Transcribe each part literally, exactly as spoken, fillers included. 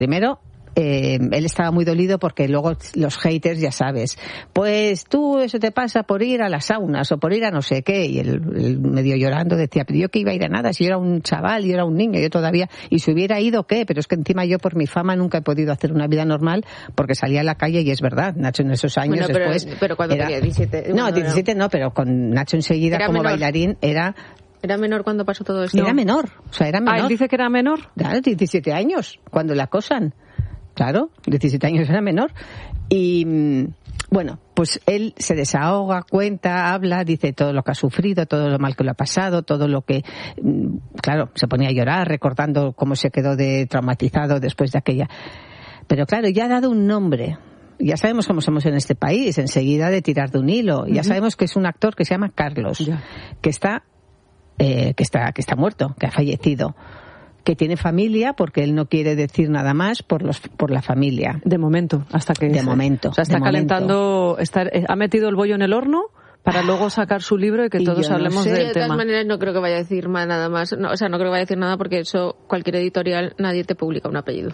Primero, Eh, él estaba muy dolido porque luego los haters, ya sabes, pues tú eso te pasa por ir a las saunas o por ir a no sé qué, y él, él medio llorando decía, pero yo que iba a ir a nada, si yo era un chaval, yo era un niño, yo todavía, y si hubiera ido, ¿qué? Pero es que encima yo por mi fama nunca he podido hacer una vida normal porque salía a la calle, y es verdad, Nacho en esos años bueno, pero, después pero cuando era, tenía diecisiete no, bueno, diecisiete no, pero con Nacho enseguida era como menor. Bailarín era ¿Era menor cuando pasó todo esto? Era no. menor, o sea, era menor. Ah, él dice que era menor. Claro, diecisiete años, cuando la acosan. Claro, diecisiete años era menor. Y bueno, pues él se desahoga, cuenta, habla, dice todo lo que ha sufrido, todo lo mal que lo ha pasado, todo lo que, claro, se ponía a llorar recordando cómo se quedó de traumatizado después de aquella. Pero claro, ya ha dado un nombre. Ya sabemos cómo somos en este país, enseguida de tirar de un hilo. Uh-huh. Ya sabemos que es un actor que se llama Carlos, yeah. que está, eh, que está, que está muerto, que ha fallecido, que tiene familia, porque él no quiere decir nada más por los por la familia. De momento, hasta que... De se, momento. O sea, está calentando, está, ha metido el bollo en el horno para luego sacar su libro y que y todos hablemos no sé. del de tema. De todas maneras, no creo que vaya a decir nada más. No, o sea, no creo que vaya a decir nada porque eso, cualquier editorial, nadie te publica un apellido.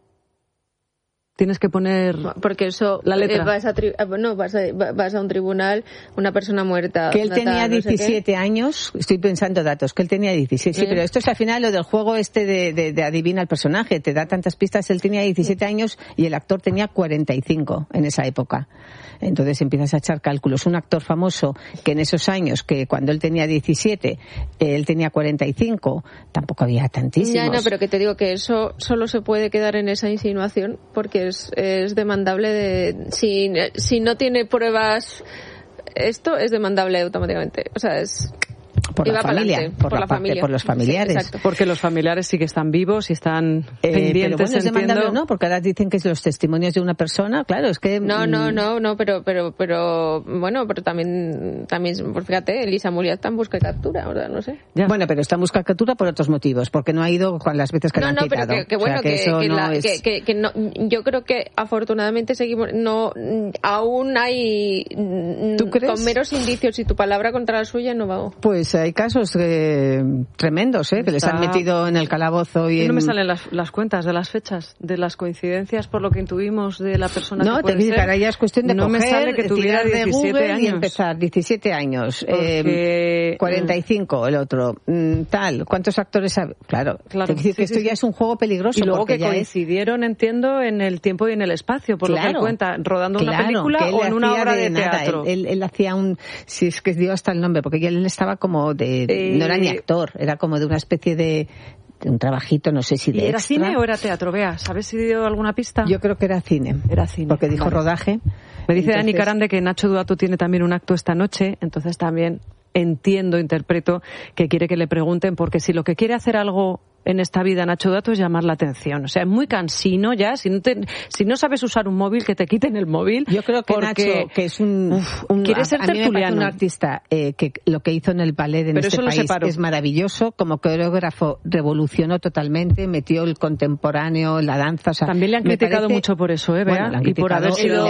Tienes que poner porque eso la letra. Eh, vas a tri- no vas a, vas a un tribunal, una persona muerta. Que él natal, tenía no diecisiete años, estoy pensando datos, que él tenía diecisiete. Sí, ¿Eh? Pero esto es al final lo del juego este de, de, de adivina el personaje, te da tantas pistas. Él tenía diecisiete años y el actor tenía cuarenta y cinco en esa época. Entonces empiezas a echar cálculos. Un actor famoso que en esos años, que cuando él tenía diecisiete, él tenía cuarenta y cinco, tampoco había tantísimos. Ya, no, pero que te digo que eso solo se puede quedar en esa insinuación porque es, es demandable de... Si, si no tiene pruebas, esto es demandable automáticamente. O sea, es... Por la familia, por, por la, la parte, familia. Por los familiares. Sí, porque los familiares sí que están vivos y están eh, pendientes. Pero bueno, es demandable, ¿no? Porque ahora dicen que es los testimonios de una persona, claro, es que... No, no, no, no, pero, pero, pero, bueno, pero también, también, pues fíjate, Elisa Mulia está en busca y captura, ¿verdad? No sé. Ya. Bueno, pero está en busca y captura por otros motivos, porque no ha ido con las veces que no, le han no, quitado. No, pero que, que bueno, o sea, que, que, eso que, no la, es... que, que, que no, yo creo que afortunadamente seguimos, no, aún hay... ¿Tú crees? Con meros indicios y tu palabra contra la suya no va. Pues hay casos que tremendos, ¿eh? Que les han metido en el calabozo y en... No me salen las, las cuentas de las fechas, de las coincidencias, por lo que intuimos de la persona no, que puede te digo ser. que ahora ya es cuestión de no coger, me sale que tuviera de diecisiete Google años. Y empezar, diecisiete años, Porque... eh, cuarenta y cinco el otro, mm, tal, ¿cuántos actores hay? Claro, claro. Te decir sí, que sí, esto sí. ya es un juego peligroso. Y luego que ya coincidieron, es... entiendo, en el tiempo y en el espacio, por claro, lo que él cuenta, rodando claro, una película o en una obra de, de teatro. Él, él, él hacía un, si es que dio hasta el nombre, porque él estaba como de, eh... no era ni actor, era como de una especie de, de un trabajito, no sé si de ¿Y era extra. cine o era teatro? Vea, ¿sabes si dio alguna pista? Yo creo que era cine. Era cine. Porque dijo vale. rodaje. Me dice entonces... Dani Carande que Nacho Duato tiene también un acto esta noche, entonces también entiendo, interpreto que quiere que le pregunten, porque si lo que quiere hacer algo en esta vida Nacho Duato es llamar la atención. O sea, es muy cansino ya. Si no, te, si no sabes usar un móvil, que te quiten el móvil. Yo creo que porque, Nacho, que es un... Uf, un quiere ser a, a mí tertuliano. me parece un artista eh, que lo que hizo en el ballet en Pero este país es maravilloso. Como coreógrafo revolucionó totalmente, metió el contemporáneo, la danza. O sea, también le han criticado parece... mucho por eso, ¿eh, Bea? Bueno, y por haber sido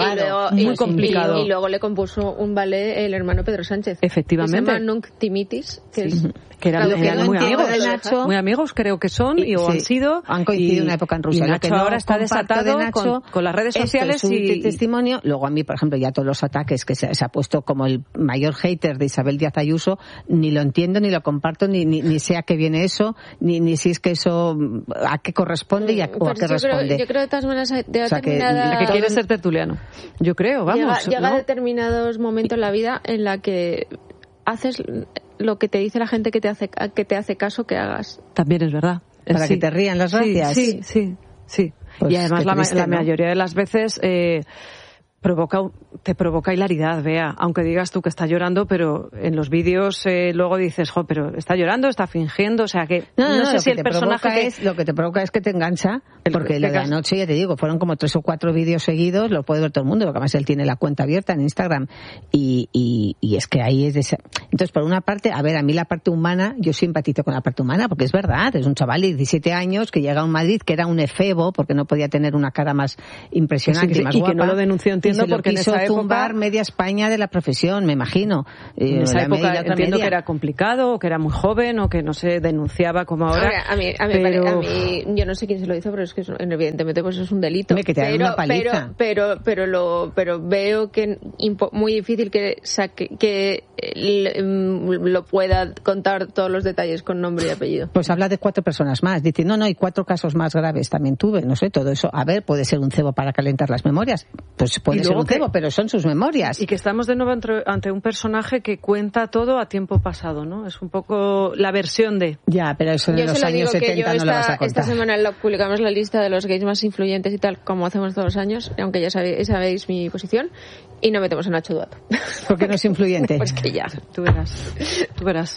y, muy complicado. Y, y luego le compuso un ballet el hermano Pedro Sánchez. Efectivamente. Que se llama Nunc Timitis, que sí. es... Que eran, lo que eran no muy entiendo amigos, de Nacho, muy amigos creo que son y, y o sí, han sido. Han coincidido y, una época en Rusia. Y Nacho que no ahora está desatado de Nacho, con, con las redes sociales esto es y un testimonio. Luego a mí, por ejemplo, ya todos los ataques que se, se ha puesto como el mayor hater de Isabel Díaz Ayuso, ni lo entiendo, ni lo comparto, ni, ni, ni sé a qué viene eso, ni, ni si es que eso a qué corresponde y a, o a qué yo responde. Creo, yo creo de todas maneras de o sea, determinada... Que, que quiere ser tertuliano. Yo creo, vamos. Llega, llega ¿no? a determinados momentos en la vida en la que haces lo que te dice la gente que te hace que te hace caso que hagas. También es verdad. Para sí. que te rían las gracias. Sí, sí, sí. sí. Pues y además la, triste, la ¿no? mayoría de las veces eh, provoca te provoca hilaridad, Bea, aunque digas tú que está llorando, pero en los vídeos eh, luego dices, jo, pero está llorando, está fingiendo, o sea que no, no, no no sé lo si que el te personaje provoca es, lo que te provoca es que te engancha, porque lo de anoche, ya te digo, fueron como tres o cuatro vídeos seguidos, lo puede ver todo el mundo, porque además él tiene la cuenta abierta en Instagram y, y, y es que ahí es de esa... Entonces, por una parte, a ver, a mí la parte humana, yo simpatizo con la parte humana, porque es verdad, es un chaval de diecisiete años que llega a un Madrid que era un efebo, porque no podía tener una cara más impresionante sí, y más y guapa. que no lo denunció, entiendo, porque en esa época tumbar media España de la profesión, me imagino. En esa la época media, entiendo media. que era complicado, o que era muy joven, o que no se denunciaba como ahora. Ahora, a mí, a mí, pero... a mí, yo no sé quién se lo hizo, pero es que eso, evidentemente pues es un delito. Me que te dan pero, una paliza. pero, pero, pero, lo, pero veo que impo, muy difícil que saque, que lo pueda contar todos los detalles con nombre y apellido. Pues habla de cuatro personas más. Dice, no, no, y cuatro casos más graves también tuve. No sé, todo eso. A ver, puede ser un cebo para calentar las memorias. Pues puede ser un cebo, que, pero son sus memorias. Y que estamos de nuevo entre, ante un personaje que cuenta todo a tiempo pasado, ¿no? Es un poco la versión de... Ya, pero eso en los años setenta no esta, lo vas a contar. Esta semana lo publicamos la lista de los gays más influyentes y tal, como hacemos todos los años, aunque ya sabéis, sabéis mi posición, y no metemos a Nacho Duato. ¿Por qué no es influyente? Pues que ya. Tú verás. Tú verás.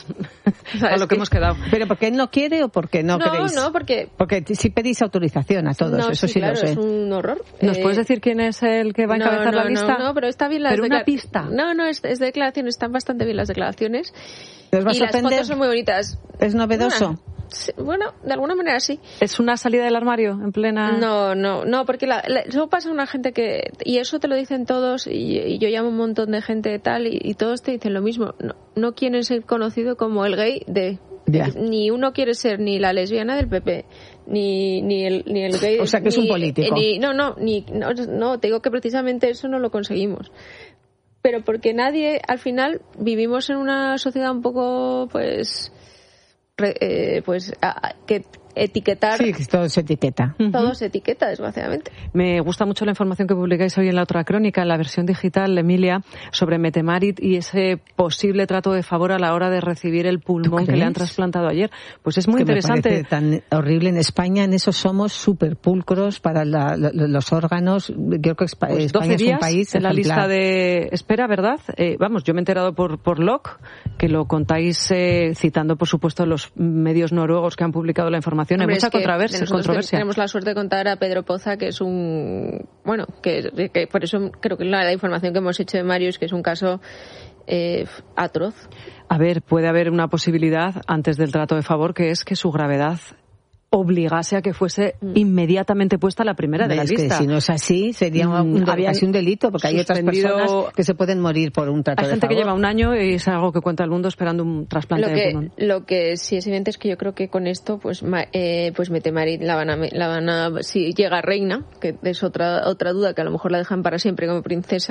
A lo que, que hemos quedado. ¿Pero porque él no quiere o porque no, no queréis? No, no, porque... Porque si pedís autorización a todos, no, eso sí, sí claro, lo sé. es un horror. ¿Nos eh... puedes decir quién es el que va a encabezar no, no, la lista? No, no, pero está bien las ¿Pero una declar... pista? No, no, es, es declaraciones, están bastante bien las declaraciones. ¿Os va a y sorprender? Las fotos son muy bonitas. ¿Es novedoso? Bueno, sí, bueno, de alguna manera sí. ¿Es una salida del armario en plena...? No, no, no, porque la, la, eso pasa a una gente que... Y eso te lo dicen todos, y, y yo llamo a un montón de gente tal, y, y todos te dicen lo mismo. No, no quieren ser conocido como el gay de... Yeah. Ni uno quiere ser ni la lesbiana del P P, ni, ni, el, ni el gay... O sea, que ni, es un político. Ni, no, no, ni, no, no, te digo que precisamente eso no lo conseguimos. Pero porque nadie, al final, vivimos en una sociedad un poco, pues... Re, eh, pues a, a, que etiquetar. Sí, todo se etiqueta. Todo se etiqueta, desgraciadamente. Me gusta mucho la información que publicáis hoy en la otra crónica, en la versión digital, Emilia, sobre Metemarit y ese posible trato de favor a la hora de recibir el pulmón que le han trasplantado ayer. Pues es muy que interesante. Me parece tan horrible. En España, en eso somos súper pulcros para la, la, los órganos. Creo que España, pues doce es días un país en la ejemplar. lista de espera, ¿verdad? Eh, vamos, yo me he enterado por, por L O C, que lo contáis eh, citando, por supuesto, los medios noruegos que han publicado la información. Hombre, Hay mucha controversia. controversia. Tenemos la suerte de contar a Pedro Poza, que es un... Bueno, que, que por eso creo que la, la información que hemos hecho de Marius, que es un caso eh, atroz. A ver, puede haber una posibilidad antes del trato de favor, que es que su gravedad obligase a que fuese inmediatamente puesta la primera de la es lista. Que si no es así, sería un, casi un delito, porque hay otras personas que se pueden morir por un trato de favor. Hay gente que lleva un año y es algo que cuenta el mundo esperando un trasplante lo que, de pulmón. Lo que sí es evidente es que yo creo que con esto, pues, eh, pues Metemarit la van a, la van a, si llega reina, que es otra otra duda, que a lo mejor la dejan para siempre como princesa.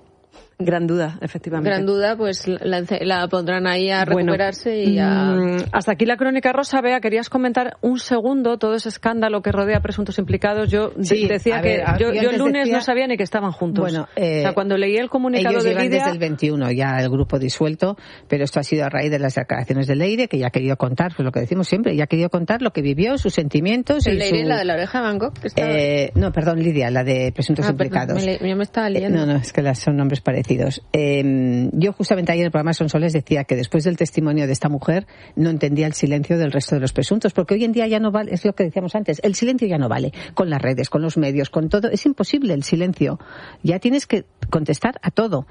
Gran duda, efectivamente. Gran duda, pues la, la pondrán ahí a recuperarse bueno, y a... Hasta aquí la crónica rosa. Bea, querías comentar un segundo todo ese escándalo que rodea a presuntos implicados. Yo sí, decía ver, que yo, yo el lunes decía... no sabía ni que estaban juntos. Bueno, eh, o sea, cuando leí el comunicado ellos de llevan Lidia... desde el veintiuno ya el grupo disuelto, pero esto ha sido a raíz de las declaraciones de Leire, que ya ha querido contar, pues lo que decimos siempre, ya ha querido contar lo que vivió, sus sentimientos. ¿El y Leire su... la de la oreja de Van Gogh? Estaba... Eh, no, perdón, Lidia, la de presuntos ah, implicados. Perdón, me, le... me estaba leyendo. Eh, no, no, es que las son nombres parecidos. Eh, Yo justamente ayer en el programa Sonsoles decía que después del testimonio de esta mujer no entendía el silencio del resto de los presuntos, porque hoy en día ya no vale, es lo que decíamos antes, el silencio ya no vale, con las redes, con los medios, con todo, es imposible el silencio, ya tienes que contestar a todo.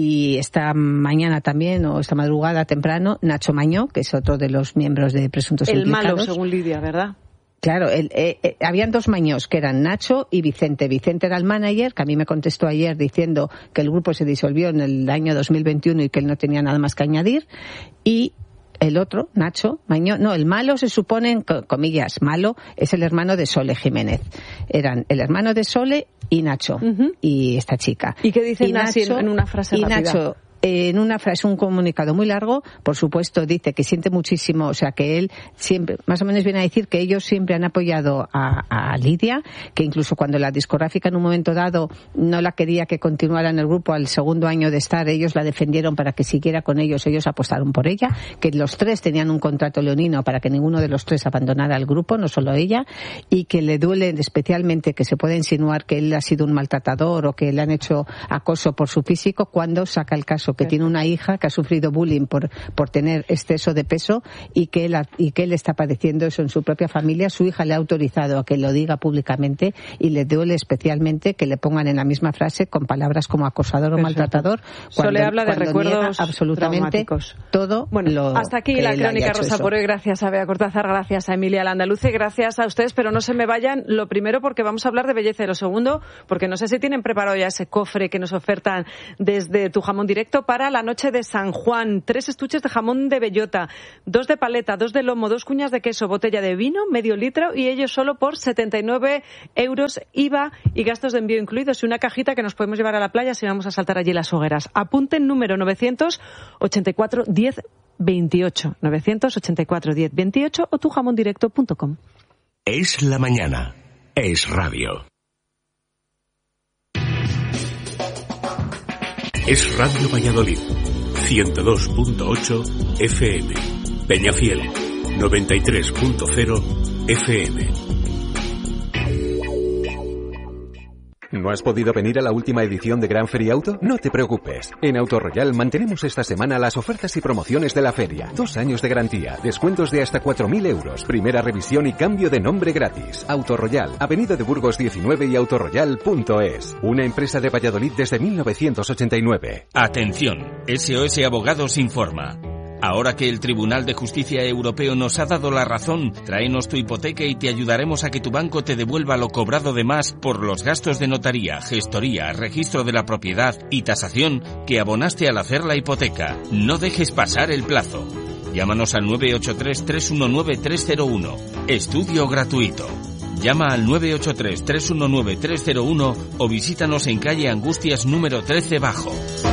Y esta mañana también, o esta madrugada temprano, Nacho Mañó, que es otro de los miembros de presuntos el implicados. El malo, según Lidia, ¿verdad? Claro, el, eh, eh, habían dos Mañós, que eran Nacho y Vicente. Vicente era el manager, que a mí me contestó ayer diciendo que el grupo se disolvió en el año dos mil veintiuno y que él no tenía nada más que añadir. Y el otro, Nacho Mañó, no, el malo se supone, en comillas, malo, es el hermano de Sole Jiménez. Eran el hermano de Sole y Nacho, uh-huh. y esta chica. ¿Y qué dicen y así Nacho, en una frase y rápida? Nacho, en una frase, un comunicado muy largo, por supuesto dice que siente muchísimo, o sea que él siempre, más o menos viene a decir que ellos siempre han apoyado a, a Lidia, que incluso cuando la discográfica en un momento dado no la quería que continuara en el grupo al segundo año de estar, ellos la defendieron para que siguiera con ellos, ellos apostaron por ella, que los tres tenían un contrato leonino para que ninguno de los tres abandonara el grupo, no solo ella, y que le duele especialmente que se pueda insinuar que él ha sido un maltratador o que le han hecho acoso por su físico cuando saca el caso que tiene una hija que ha sufrido bullying por por tener exceso de peso y que él y que él está padeciendo eso en su propia familia. Su hija le ha autorizado a que lo diga públicamente y le duele especialmente que le pongan en la misma frase con palabras como acosador o maltratador. Cuando, Solo habla de recuerdos absolutamente todo. Bueno, lo hasta aquí que la él crónica rosa eso. por hoy. Gracias a Bea Cortázar, gracias a Emilia Landaluce, gracias a ustedes, pero no se me vayan. Lo primero porque vamos a hablar de belleza y lo segundo porque no sé si tienen preparado ya ese cofre que nos ofertan desde Tu Jamón Directo. presupuesto para la noche de San Juan. Tres estuches de jamón de bellota, dos de paleta, dos de lomo, dos cuñas de queso, botella de vino, medio litro, y ello solo por setenta y nueve euros I V A y gastos de envío incluidos. Y una cajita que nos podemos llevar a la playa si vamos a saltar allí las hogueras. Apunten número novecientos ochenta y cuatro diez veintiocho. novecientos ochenta y cuatro diez veintiocho o tujamondirecto punto com. Es la mañana. Es radio. Es Radio Valladolid. ciento dos punto ocho F M. Peñafiel. noventa y tres punto cero F M. ¿No has podido venir a la última edición de Gran Feria Auto? No te preocupes. En Autoroyal mantenemos esta semana las ofertas y promociones de la feria. Dos años de garantía, descuentos de hasta cuatro mil euros, primera revisión y cambio de nombre gratis. Autoroyal, Avenida de Burgos diecinueve y autoroyal punto es. Una empresa de Valladolid desde mil novecientos ochenta y nueve. Atención, S O S Abogados informa. Ahora que el Tribunal de Justicia Europeo nos ha dado la razón, tráenos tu hipoteca y te ayudaremos a que tu banco te devuelva lo cobrado de más por los gastos de notaría, gestoría, registro de la propiedad y tasación que abonaste al hacer la hipoteca. No dejes pasar el plazo. Llámanos al nueve ocho tres, tres uno nueve, tres cero uno. Estudio gratuito. Llama al nueve ocho tres, tres uno nueve, tres cero uno o visítanos en calle Angustias número trece Bajo.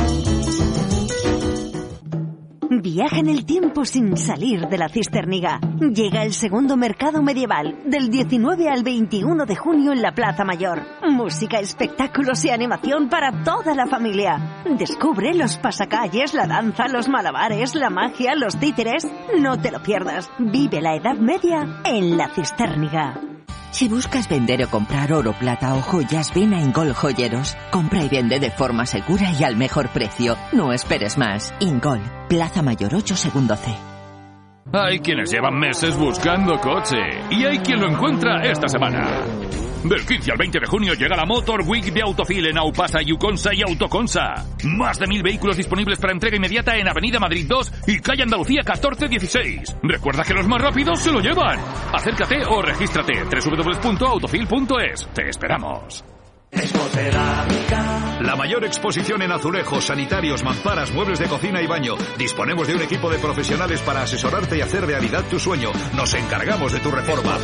Viaja en el tiempo sin salir de la Cisterniga. Llega el segundo mercado medieval, del diecinueve al veintiuno de junio en la Plaza Mayor. Música, espectáculos y animación para toda la familia. Descubre los pasacalles, la danza, los malabares, la magia, los títeres. No te lo pierdas. Vive la Edad Media en la Cisterniga. Si buscas vender o comprar oro, plata o joyas, ven a Ingol Joyeros. Compra y vende de forma segura y al mejor precio. No esperes más. Ingol, Plaza Mayor ocho, segundo C. Hay quienes llevan meses buscando coche y hay quien lo encuentra esta semana. Del quince al veinte de junio llega la Motor Week de Autofil en Aupasa, Yuconsa y Autoconsa. Más de mil vehículos disponibles para entrega inmediata en Avenida Madrid dos y calle Andalucía catorce dieciséis. Recuerda que los más rápidos se lo llevan. Acércate o regístrate. doble u doble u doble u punto autofil punto es. Te esperamos. Expocerámica. La mayor exposición en azulejos, sanitarios, mamparas, muebles de cocina y baño. Disponemos de un equipo de profesionales para asesorarte y hacer realidad tu sueño. Nos encargamos de tu reforma.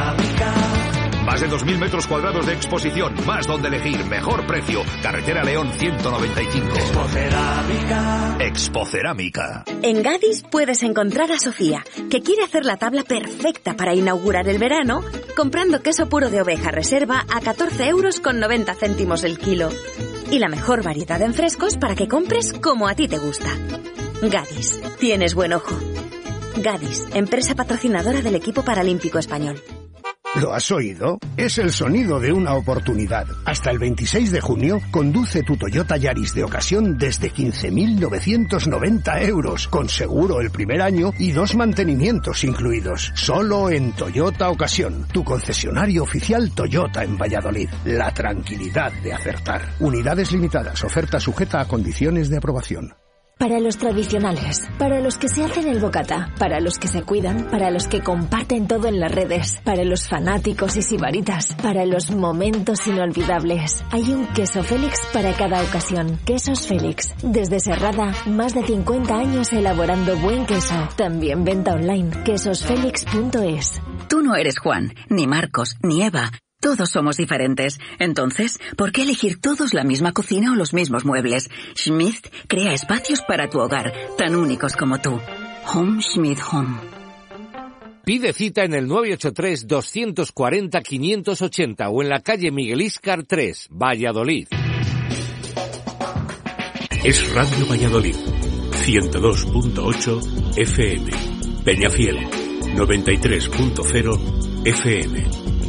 Más de dos mil metros cuadrados de exposición, más donde elegir, mejor precio. Carretera León ciento noventa y cinco. Expocerámica. Expocerámica. En Gadis puedes encontrar a Sofía, que quiere hacer la tabla perfecta para inaugurar el verano, comprando queso puro de oveja reserva a catorce euros con noventa céntimos el kilo. Y la mejor variedad en frescos para que compres como a ti te gusta. Gadis, tienes buen ojo. Gadis, empresa patrocinadora del equipo paralímpico español. ¿Lo has oído? Es el sonido de una oportunidad. Hasta el veintiséis de junio, conduce tu Toyota Yaris de ocasión desde quince mil novecientos noventa euros, con seguro el primer año y dos mantenimientos incluidos. Solo en Toyota Ocasión, tu concesionario oficial Toyota en Valladolid. La tranquilidad de acertar. Unidades limitadas, oferta sujeta a condiciones de aprobación. Para los tradicionales, para los que se hacen el bocata, para los que se cuidan, para los que comparten todo en las redes, para los fanáticos y sibaritas, para los momentos inolvidables. Hay un queso Félix para cada ocasión. Quesos Félix. Desde Serrada, más de cincuenta años elaborando buen queso. También venta online. quesos félix punto es. Tú no eres Juan, ni Marcos, ni Eva. Todos somos diferentes. Entonces, ¿por qué elegir todos la misma cocina o los mismos muebles? Schmidt crea espacios para tu hogar, tan únicos como tú. Home Schmidt Home. Pide cita en el nueve ocho tres, dos cuatro cero, cinco ochenta o en la calle Miguel Íscar tres, Valladolid. Es Radio Valladolid, ciento dos punto ocho F M. Peñafiel, noventa y tres punto cero F M.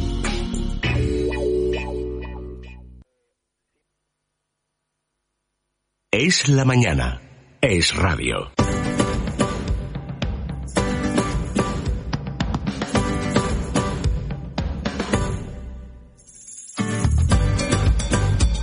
Es la mañana. Es radio.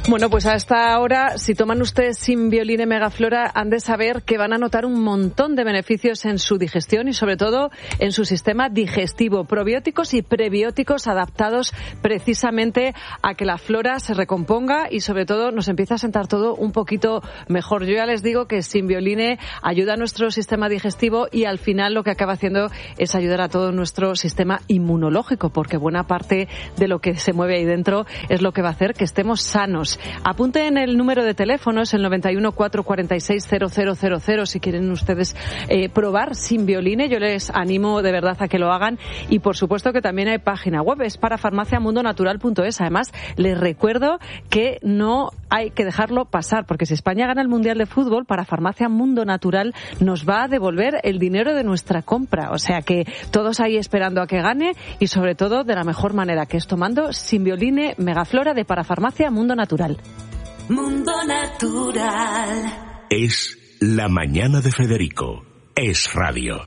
Bueno, pues a esta hora, si toman ustedes Simbioline Megaflora, han de saber que van a notar un montón de beneficios en su digestión y sobre todo en su sistema digestivo. Probióticos y prebióticos adaptados precisamente a que la flora se recomponga y sobre todo nos empieza a sentar todo un poquito mejor. Yo ya les digo que Simbioline ayuda a nuestro sistema digestivo y al final lo que acaba haciendo es ayudar a todo nuestro sistema inmunológico, porque buena parte de lo que se mueve ahí dentro es lo que va a hacer que estemos sanos. Apunten el número de teléfono, es el noventa y uno, cuatrocientos cuarenta y seis, cero cero cero cero, si quieren ustedes eh, probar Simbioline. Yo les animo de verdad a que lo hagan y por supuesto que también hay página web, es para farmacia mundo natural punto es. Además, les recuerdo que no hay que dejarlo pasar, porque si España gana el Mundial de Fútbol, para Farmacia Mundo Natural nos va a devolver el dinero de nuestra compra. O sea que todos ahí esperando a que gane y sobre todo de la mejor manera, que es tomando Simbioline Megaflora de Parafarmacia Mundo Natural. Mundo Natural. Es La Mañana de Federico. Es radio.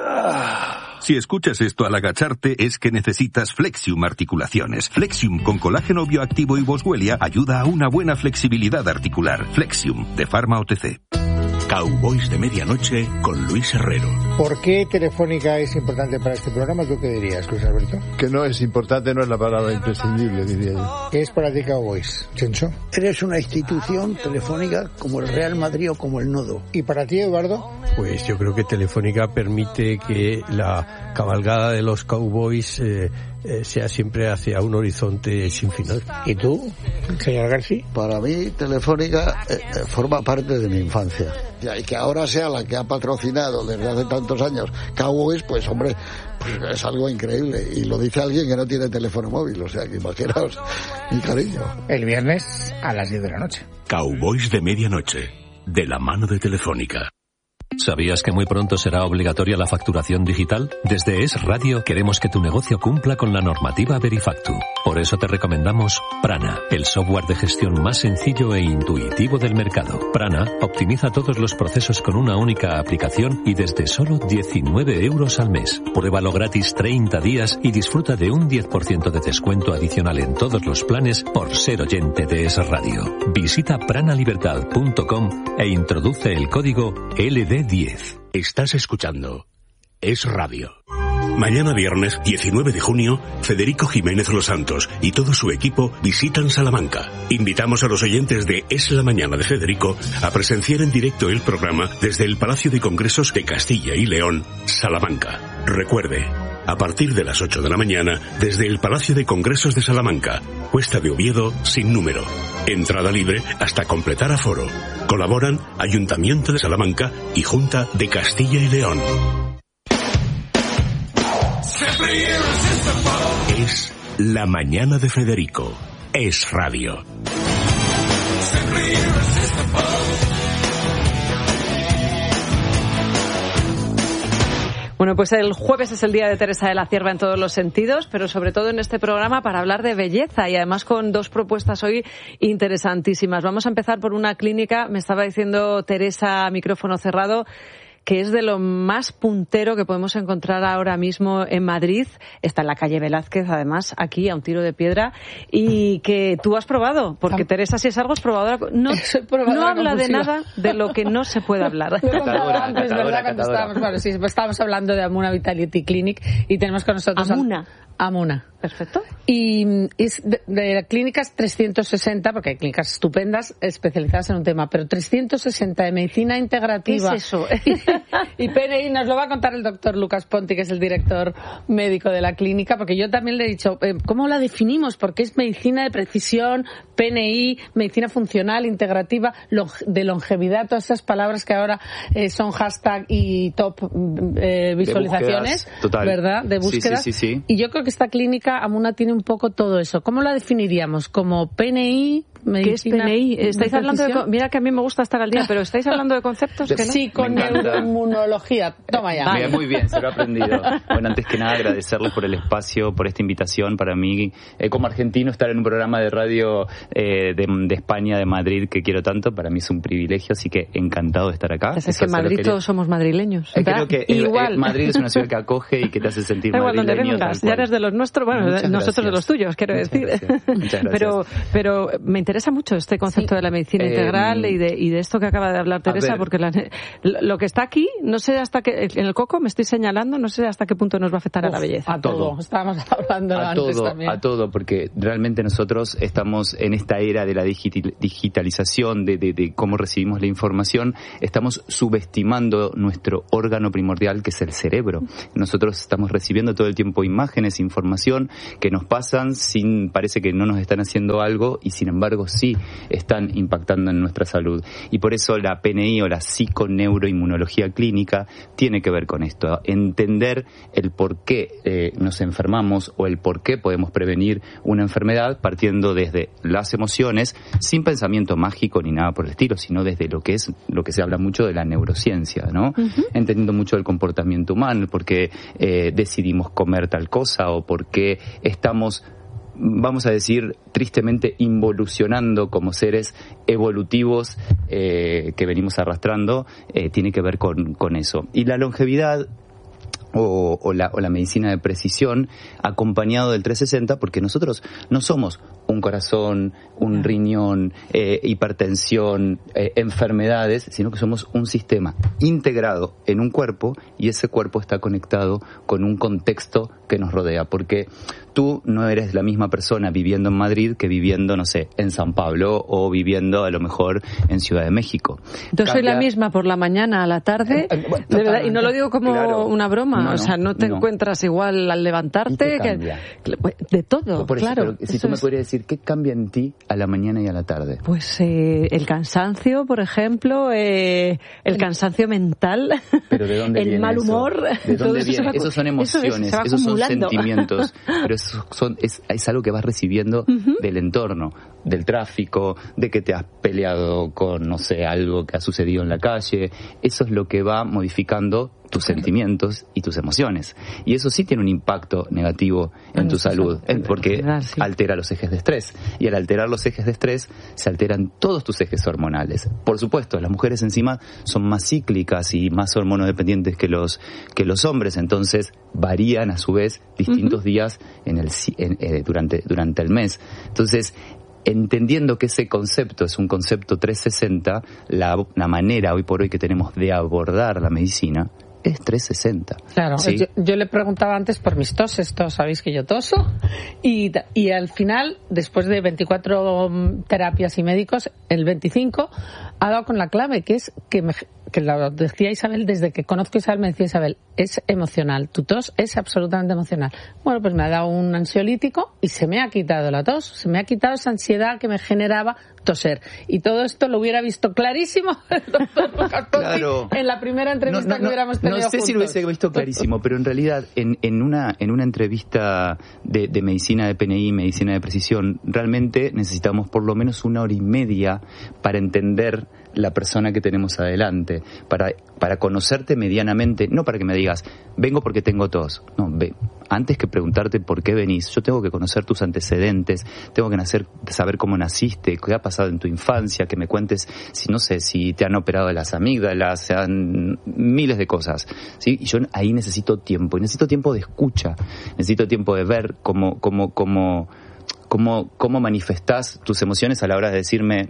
Si escuchas esto al agacharte es que necesitas Flexium Articulaciones. Flexium con colágeno bioactivo y boswellia ayuda a una buena flexibilidad articular. Flexium de Pharma O T C. Cowboys de Medianoche con Luis Herrero. ¿Por qué Telefónica es importante para este programa? ¿Tú qué dirías, Luis Alberto? Que no es importante, no es la palabra imprescindible, diría yo. ¿Qué es para ti Cowboys, Chencho? Eres una institución telefónica como el Real Madrid o como el Nodo. ¿Y para ti, Eduardo? Pues yo creo que Telefónica permite que la cabalgada de los Cowboys eh, eh, sea siempre hacia un horizonte sin final. ¿Y tú, señor García? Para mí, Telefónica eh, eh, forma parte de mi infancia. Y que ahora sea la que ha patrocinado desde hace tantos años Cowboys, pues hombre, pues es algo increíble. Y lo dice alguien que no tiene teléfono móvil, o sea que imaginaos mi cariño. El viernes a las diez de la noche. Cowboys de Medianoche, de la mano de Telefónica. ¿Sabías que muy pronto será obligatoria la facturación digital? Desde Es Radio queremos que tu negocio cumpla con la normativa Verifactu. Por eso te recomendamos Prana, el software de gestión más sencillo e intuitivo del mercado. Prana optimiza todos los procesos con una única aplicación y desde solo diecinueve euros al mes. Pruébalo gratis treinta días y disfruta de un diez por ciento de descuento adicional en todos los planes por ser oyente de Es Radio. Visita pranalibertad punto com e introduce el código L D diez. Estás escuchando Es Radio. Mañana viernes diecinueve de junio, Federico Jiménez Los Santos y todo su equipo visitan Salamanca. Invitamos a los oyentes de Es la Mañana de Federico a presenciar en directo el programa desde el Palacio de Congresos de Castilla y León, Salamanca. Recuerde, a partir de las ocho de la mañana, desde el Palacio de Congresos de Salamanca, Cuesta de Oviedo, sin número. Entrada libre hasta completar aforo. Colaboran Ayuntamiento de Salamanca y Junta de Castilla y León. Es La Mañana de Federico. Es radio. Bueno, pues el jueves es el día de Teresa de la Cierva en todos los sentidos, pero sobre todo en este programa para hablar de belleza y además con dos propuestas hoy interesantísimas. Vamos a empezar por una clínica, me estaba diciendo Teresa a micrófono cerrado, que es de lo más puntero que podemos encontrar ahora mismo en Madrid. Está en la calle Velázquez, además, aquí a un tiro de piedra, y que tú has probado, porque Teresa, si es algo, es probadora. No, no habla de nada de lo que no se puede hablar. Lo he contado antes, ¿verdad? Cuando estábamos, bueno, sí, estábamos hablando de Amuna Vitality Clinic y tenemos con nosotros... Amuna. Amuna. Perfecto. Y es de, de clínicas trescientos sesenta, porque hay clínicas estupendas especializadas en un tema, pero trescientos sesenta de medicina integrativa. ¿Qué es eso? Y P N I nos lo va a contar el doctor Lucas Ponti, que es el director médico de la clínica, porque yo también le he dicho, eh, ¿cómo la definimos? Porque es medicina de precisión, P N I, medicina funcional, integrativa, longe, de longevidad, todas esas palabras que ahora eh, son hashtag y top eh, visualizaciones, de total. ¿verdad? De búsquedas. Sí, sí, sí, sí. Y yo creo que esta clínica, Amuna, tiene un poco todo eso. ¿Cómo la definiríamos? ¿Como P N I? ¿Qué es P N I? ¿Estáis de hablando de, mira que a mí me gusta estar al día, pero ¿estáis hablando de conceptos que no? Sí, con neuroinmunología. Toma ya. Bien, muy bien, se lo he aprendido. Bueno, antes que nada agradecerles por el espacio, por esta invitación. Para mí, eh, como argentino, estar en un programa de radio eh, de, de España, de Madrid, que quiero tanto, para mí es un privilegio, así que encantado de estar acá. Es, es que en Madrid todos somos madrileños. Eh, creo que Igual. Eh, Madrid es una ciudad que acoge y que te hace sentir da igual madrileño. Donde vengas, ya eres de los nuestros, bueno, Muchas nosotros gracias. de los tuyos, quiero Muchas decir. Gracias. Muchas gracias. Pero, pero me interesa interesa mucho este concepto sí. de la medicina integral eh, y, de, y de esto que acaba de hablar Teresa, ver, porque la, lo que está aquí, no sé hasta qué, en el coco me estoy señalando, no sé hasta qué punto nos va a afectar Uf, a la belleza. A todo, todo. estábamos hablando a antes todo, también. A todo, porque realmente nosotros estamos en esta era de la digital, digitalización, de, de, de cómo recibimos la información, estamos subestimando nuestro órgano primordial, que es el cerebro. Nosotros estamos recibiendo todo el tiempo imágenes, información que nos pasan sin, parece que no nos están haciendo algo y sin embargo sí están impactando en nuestra salud. Y por eso la P N I o la psiconeuroinmunología clínica tiene que ver con esto, entender el por qué eh, nos enfermamos o el por qué podemos prevenir una enfermedad partiendo desde las emociones, sin pensamiento mágico ni nada por el estilo, sino desde lo que es lo que se habla mucho de la neurociencia, ¿no? Uh-huh. Entendiendo mucho el comportamiento humano, por qué eh, decidimos comer tal cosa o por qué estamos, vamos a decir, tristemente involucionando como seres evolutivos eh, que venimos arrastrando, eh, tiene que ver con, con eso. Y la longevidad o, o, la, o la medicina de precisión acompañado del trescientos sesenta, porque nosotros no somos un corazón, un riñón, eh, hipertensión, eh, enfermedades, sino que somos un sistema integrado en un cuerpo y ese cuerpo está conectado con un contexto que nos rodea, porque tú no eres la misma persona viviendo en Madrid que viviendo, no sé, en San Pablo o viviendo a lo mejor en Ciudad de México. Yo Cambia... soy la misma por la mañana a la tarde, eh, bueno, de verdad, y no lo digo como claro. una broma, no, no, o sea, no te no. encuentras igual al levantarte, que, de todo, por eso, claro. Pero si tú me podrías decir, ¿qué cambia en ti a la mañana y a la tarde? Pues eh, el cansancio, por ejemplo, eh, el cansancio mental, ¿pero de dónde el viene mal eso? humor. ¿De dónde viene? Eso va, esos son emociones, eso es, esos son sentimientos, pero eso son, es, es algo que vas recibiendo uh-huh. del entorno, del tráfico, de que te has peleado con, no sé, algo que ha sucedido en la calle. Eso es lo que va modificando tus sentimientos y tus emociones. Y eso sí tiene un impacto negativo en tu salud, porque altera los ejes de estrés. Y al alterar los ejes de estrés, se alteran todos tus ejes hormonales. Por supuesto, las mujeres encima son más cíclicas y más hormonodependientes que los, que los hombres, entonces varían a su vez distintos uh-huh. días en el, en, eh, durante, durante el mes. Entonces, entendiendo que ese concepto es un concepto trescientos sesenta, la, la manera hoy por hoy que tenemos de abordar la medicina es trescientos sesenta. Claro, ¿sí? yo, yo le preguntaba antes por mis toses, todos sabéis que yo toso, y, y al final, después de veinticuatro terapias y médicos, el veinticinco ha dado con la clave, que es que me, que lo decía Isabel, desde que conozco a Isabel, me decía Isabel, es emocional, tu tos es absolutamente emocional. Bueno, pues me ha dado un ansiolítico y se me ha quitado la tos, se me ha quitado esa ansiedad que me generaba toser. Y todo esto lo hubiera visto clarísimo el doctor Lucas Ponti claro. en la primera entrevista no, no, que hubiéramos tenido No sé juntos. si lo hubiese visto clarísimo, pero en realidad en, en, una, en una entrevista de, de medicina de P N I, medicina de precisión, realmente necesitamos por lo menos una hora y media para entender la persona que tenemos adelante, para, para conocerte medianamente, no para que me digas, vengo porque tengo tos. No, ve, antes que preguntarte por qué venís, yo tengo que conocer tus antecedentes, tengo que nacer, saber cómo naciste, qué ha pasado en tu infancia, que me cuentes, si no sé, si te han operado de las amígdalas, sean miles de cosas, ¿sí? Y yo ahí necesito tiempo, y necesito tiempo de escucha, necesito tiempo de ver cómo, cómo, cómo, cómo, cómo manifestás tus emociones a la hora de decirme,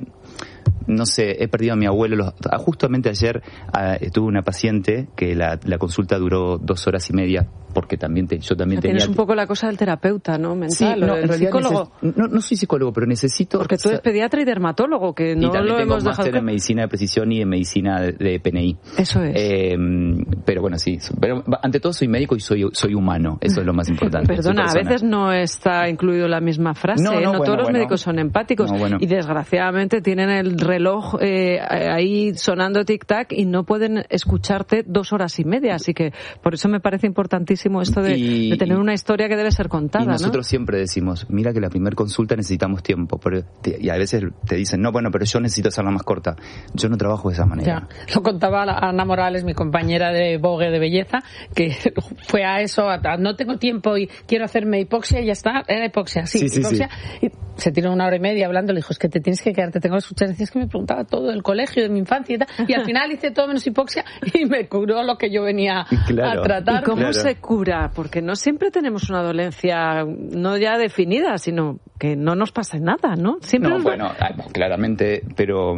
no sé, he perdido a mi abuelo. Los, justamente ayer uh, tuve una paciente que la, la consulta duró dos horas y media, porque también te, yo también tenía... Tienes un poco la cosa del terapeuta, ¿no? Mental, sí, no, el psicólogo. Neces... No, no soy psicólogo, pero necesito... Porque tú eres pediatra y dermatólogo, que no y también lo tengo hemos máster dejado... en medicina de precisión y en medicina de, de P N I. Eso es. Eh, pero bueno, sí. Pero ante todo soy médico y soy, soy humano. Eso es lo más importante. Perdona, a veces no está incluido la misma frase. No, no, no bueno, todos los bueno. médicos son empáticos. No, bueno. Y desgraciadamente tienen el reloj eh, ahí sonando tic-tac y no pueden escucharte dos horas y media. Así que por eso me parece importantísimo esto de, y, de tener una historia que debe ser contada. Y nosotros ¿no? siempre decimos, mira que la primera consulta necesitamos tiempo. Pero te, y a veces te dicen, no, bueno, pero yo necesito hacerla más corta. Yo no trabajo de esa manera. Ya. Lo contaba Ana Morales, mi compañera de Vogue de Belleza, que fue a eso, a, a, no tengo tiempo y quiero hacerme hipoxia y ya está. Era hipoxia, sí, sí, sí hipoxia. Sí. Y se tiró una hora y media hablando, le dijo, es que te tienes que quedar, te tengo que escuchar. Decías que me preguntaba todo del colegio, de mi infancia y tal, y al final hice todo menos hipoxia y me curó lo que yo venía claro, a tratar. ¿Y cómo claro. se cura? Porque no siempre tenemos una dolencia no ya definida, sino que no nos pasa nada, ¿no? Siempre no, nos... bueno, claramente, pero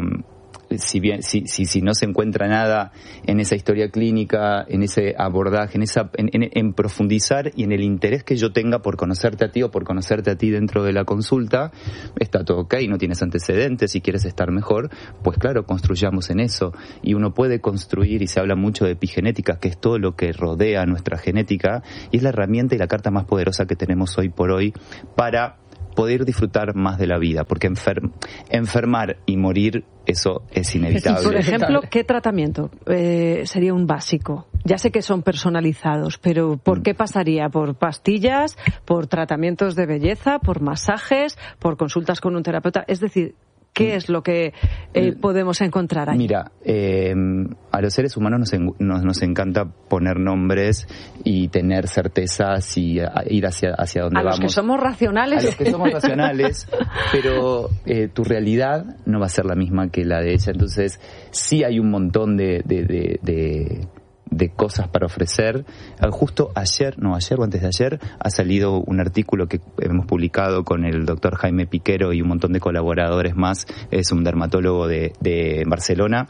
si bien si, si si no se encuentra nada en esa historia clínica, en ese abordaje, en esa en, en, en profundizar y en el interés que yo tenga por conocerte a ti o por conocerte a ti dentro de la consulta, está todo ok, no tienes antecedentes, si quieres estar mejor, pues claro, construyamos en eso. Y uno puede construir, y se habla mucho de epigenética, que es todo lo que rodea nuestra genética, y es la herramienta y la carta más poderosa que tenemos hoy por hoy para poder disfrutar más de la vida, porque enfer- enfermar y morir, eso es inevitable. Y, por ejemplo, ¿qué tratamiento eh, sería un básico? Ya sé que son personalizados, pero ¿por qué pasaría? ¿Por pastillas? ¿Por tratamientos de belleza? ¿Por masajes? ¿Por consultas con un terapeuta? Es decir, ¿qué es lo que eh, podemos encontrar ahí? Mira, eh, a los seres humanos nos, en, nos, nos encanta poner nombres y tener certezas y a, ir hacia, hacia donde a vamos. A los que somos racionales. A los que somos racionales, pero eh, tu realidad no va a ser la misma que la de ella. Entonces, sí hay un montón de... de, de, de de cosas para ofrecer. Justo ayer, no, ayer o antes de ayer, ha salido un artículo que hemos publicado con el doctor Jaime Piquero y un montón de colaboradores más, es un dermatólogo de, de Barcelona,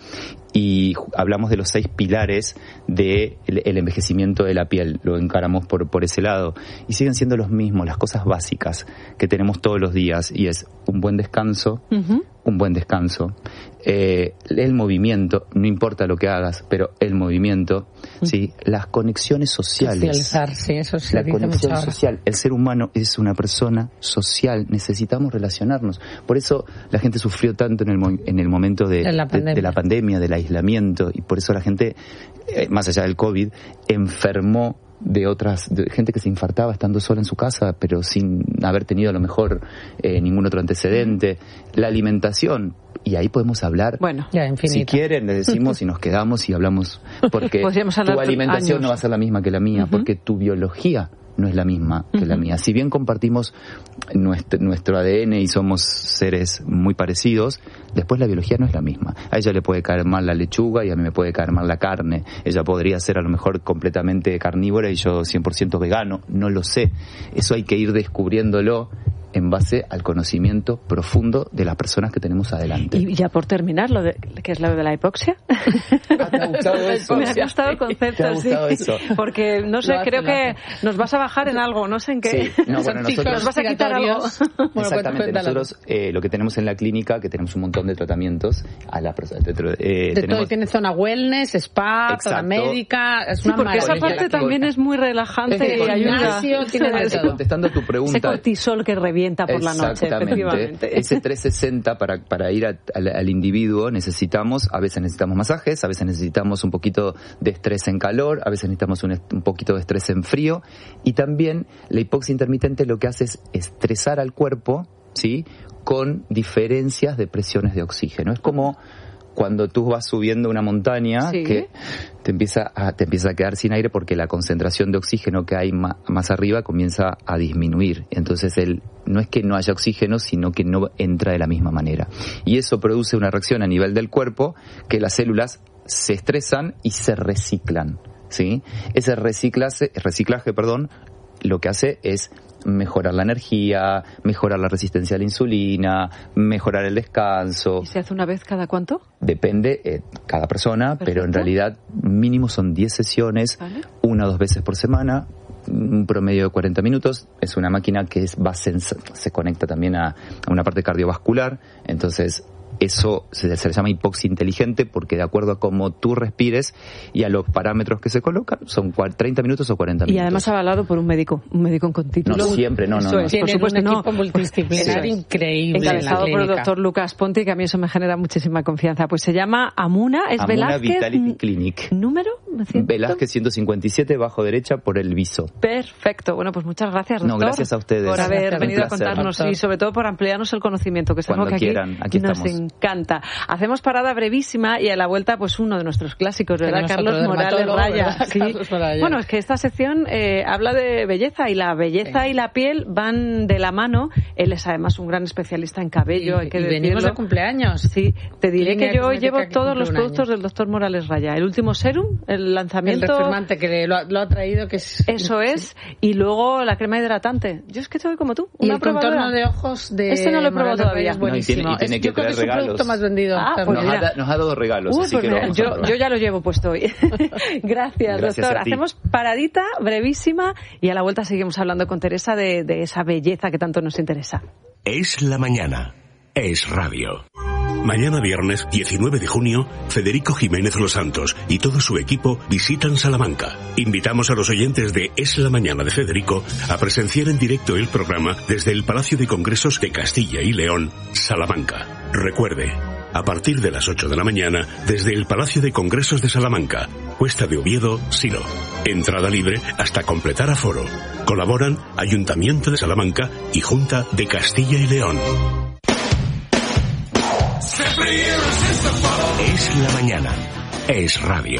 y hablamos de los seis pilares del el envejecimiento de la piel, lo encaramos por, por ese lado, y siguen siendo los mismos, las cosas básicas que tenemos todos los días, y es un buen descanso, uh-huh. un buen descanso, eh, el movimiento, no importa lo que hagas, pero el movimiento, uh-huh. ¿sí? Las conexiones sociales. Socializar, sí, eso se La dice conexión mucho social. El ser humano es una persona social, necesitamos relacionarnos. Por eso la gente sufrió tanto en el, mo- en el momento de, de, la de, de la pandemia, del aislamiento, y por eso la gente, eh, más allá del COVID, enfermó de otras, de gente que se infartaba estando sola en su casa, pero sin haber tenido a lo mejor eh, ningún otro antecedente. La alimentación, y ahí podemos hablar. Bueno, ya, infinito. Si quieren, le decimos y nos quedamos y hablamos, porque tu alimentación años. no va a ser la misma que la mía, uh-huh. porque tu biología no es la misma que uh-huh. la mía. Si bien compartimos nuestro, nuestro A D N y somos seres muy parecidos, después la biología no es la misma. A ella le puede caer mal la lechuga y a mí me puede caer mal la carne. Ella podría ser a lo mejor completamente carnívora y yo cien por ciento vegano. No lo sé. Eso hay que ir descubriéndolo en base al conocimiento profundo de las personas que tenemos adelante. Y ya por terminar, lo de, ¿qué es lo de la hipoxia? ¿Te ha gustado eso? Me ha gustado el concepto, ¿Te ha gustado sí. eso? Porque, no sé, creo que nos vas a bajar en algo, no sé en qué. Sí. No, bueno, nosotros... Nos vas a quitar algo. Exactamente. Nosotros eh, lo que tenemos en la clínica, que tenemos un montón de tratamientos a la persona. Eh, de tenemos... todo, tiene zona wellness, spa, Exacto. zona médica, es sí, una porque maravilla. esa parte también es muy relajante y ayuda. Tiene de todo. Contestando tu pregunta. Ese cortisol que revienta por la noche. Exactamente. Ese trescientos sesenta para, para ir a, al, al individuo necesitamos, a veces necesitamos masajes, a veces necesitamos un poquito de estrés en calor, a veces necesitamos un, un poquito de estrés en frío, y también la hipoxia intermitente lo que hace es estresar al cuerpo, ¿sí? Con diferencias de presiones de oxígeno. Es como cuando tú vas subiendo una montaña, ¿sí? que te empieza a, te empieza a quedar sin aire porque la concentración de oxígeno que hay ma, más arriba comienza a disminuir. Entonces el, no es que no haya oxígeno, sino que no entra de la misma manera. Y eso produce una reacción a nivel del cuerpo que las células se estresan y se reciclan, ¿sí? Ese reciclaje, reciclaje, perdón, lo que hace es mejorar la energía, mejorar la resistencia a la insulina, mejorar el descanso. ¿Y se hace una vez cada cuánto? Depende, eh, cada persona, Perfecto. Pero en realidad mínimo son diez sesiones, ¿vale? Una o dos veces por semana, un promedio de cuarenta minutos. Es una máquina que es, va sens- se conecta también a, a una parte cardiovascular, entonces eso se, se le llama hipoxia inteligente porque de acuerdo a cómo tú respires y a los parámetros que se colocan son treinta minutos o cuarenta minutos. Y además avalado por un médico, un médico con título. No siempre, no, no. no. Es, por supuesto, un no. equipo multidisciplinar sí. increíble. Encabezado en por el doctor Lucas Ponti, que a mí eso me genera muchísima confianza. Pues se llama Amuna, es Amuna Velázquez. Vitality Clinic. ¿Número? Velázquez ciento cincuenta y siete, bajo derecha, por el viso. Perfecto. Bueno, pues muchas gracias, doctor. No, gracias a ustedes. Por haber un venido placer. a contarnos doctor. Y sobre todo por ampliarnos el conocimiento, que es Cuando algo que aquí quieran, aquí nos estamos. encanta. Hacemos parada brevísima y a la vuelta, pues uno de nuestros clásicos, ¿verdad? Carlos Morales Raya. Sí. Carlos Morales. Bueno, es que esta sección eh, habla de belleza y la belleza sí. y la piel van de la mano. Él es además un gran especialista en cabello, y, hay que y decirlo. venimos de cumpleaños. Sí, te diré Línea que yo llevo que todos los productos año. del doctor Morales Raya. El último serum, el lanzamiento... El reformante que lo ha, lo ha traído, que es... Eso es. Sí. Y luego la crema hidratante. Yo es que soy como tú. Y una el probadora. contorno de ojos de... Este no lo he probado todavía. No, y tiene, y tiene es, que yo creo que es regalos. el producto más vendido. Ah, pues nos, ha, nos ha dado regalos, Uy, así pues que mira, lo vamos yo, a probar. yo ya lo llevo puesto hoy. Gracias, Gracias doctor. a ti. Hacemos paradita brevísima y a la vuelta seguimos hablando con Teresa de, de esa belleza que tanto nos interesa. Es la mañana. Es radio. Mañana viernes diecinueve de junio, Federico Jiménez Los Santos y todo su equipo visitan Salamanca. Invitamos a los oyentes de Es la Mañana de Federico a presenciar en directo el programa desde el Palacio de Congresos de Castilla y León, Salamanca. Recuerde, a partir de las ocho de la mañana, desde el Palacio de Congresos de Salamanca, Cuesta de Oviedo, Silo. Entrada libre hasta completar aforo. Colaboran Ayuntamiento de Salamanca y Junta de Castilla y León. Es la mañana. Es radio.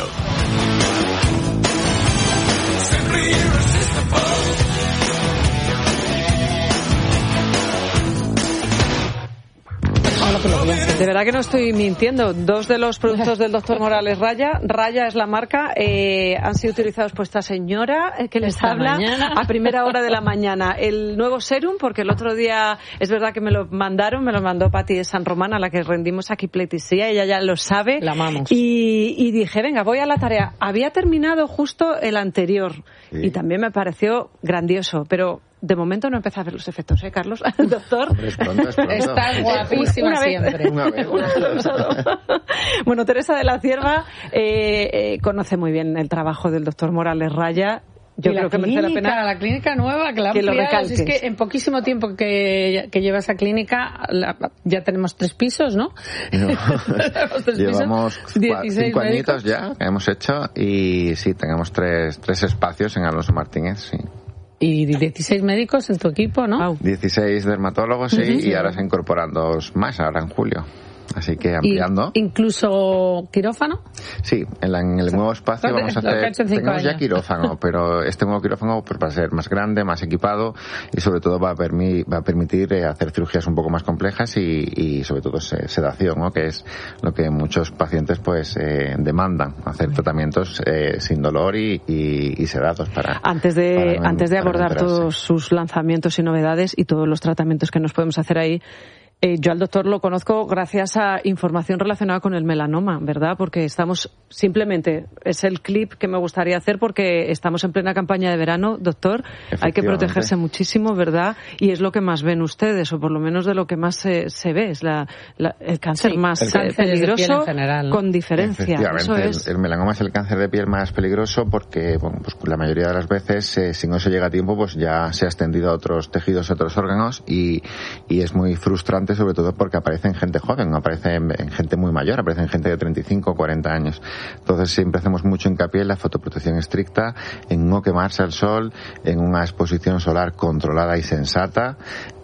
De verdad que no estoy mintiendo. Dos de los productos del doctor Morales Raya, Raya es la marca, eh, han sido utilizados por esta señora eh, que les esta habla mañana. a primera hora de la mañana. El nuevo serum, porque el otro día es verdad que me lo mandaron, me lo mandó Pati de San Román, a la que rendimos aquí pleitesía, ella ya lo sabe. La amamos. Y, y dije, venga, voy a la tarea. Había terminado justo el anterior Sí. y también me pareció grandioso, pero... De momento no empecé a ver los efectos, ¿eh, Carlos? Doctor. Hombre, es pronto, es pronto. Estás guapísima Una vez. siempre. Una vez. Bueno, Teresa de la Cierva eh, eh, conoce muy bien el trabajo del doctor Morales Raya. Yo y creo la que merece la clínica, pena. la clínica nueva que la han que lo ampliado. recalques. Es que en poquísimo tiempo que, que lleva esa clínica la- ya tenemos tres pisos, ¿no? No. Tenemos tres Llevamos pisos, cua- dieciséis cinco médicos. añitos ya que hemos hecho y sí, tenemos tres, tres espacios en Alonso Martínez, sí. Y dieciséis médicos en tu equipo, ¿no? Wow. dieciséis dermatólogos, sí, Uh-huh. y ahora se incorporan dos más, ahora en julio. Así que Y ampliando. incluso quirófano. Sí, en, la- en el nuevo espacio Lo que- vamos a lo que ha hacer, hecho en cinco tenemos ya años. quirófano, pero este nuevo quirófano pues, va a ser más grande, más equipado y sobre todo va a, permi- va a permitir eh, hacer cirugías un poco más complejas y, y sobre todo se- sedación, ¿no? Que es lo que muchos pacientes pues eh, demandan, hacer tratamientos eh, sin dolor y, y, y sedados para... Antes de, para- antes de para abordar recuperarse. todos sus lanzamientos y novedades y todos los tratamientos que nos podemos hacer ahí, eh, yo al doctor lo conozco gracias a información relacionada con el melanoma, ¿verdad? Porque estamos simplemente, es el clip que me gustaría hacer porque estamos en plena campaña de verano, doctor. Hay que protegerse muchísimo, ¿verdad? Y es lo que más ven ustedes, o por lo menos de lo que más se, se ve, es la, la- el cáncer Sí, más el eh, cáncer de piel peligroso en general, ¿no? con diferencia. Efectivamente, Eso el- es. el, melanoma es el cáncer de piel más peligroso porque, bueno, pues la mayoría de las veces, eh, si no se llega a tiempo, pues ya se ha extendido a otros tejidos, a otros órganos y, y es muy frustrante, sobre todo porque aparece en gente joven, no aparece en, en gente muy mayor, aparece en gente de treinta y cinco o cuarenta años. Entonces siempre hacemos mucho hincapié en la fotoprotección estricta, en no quemarse al sol, en una exposición solar controlada y sensata,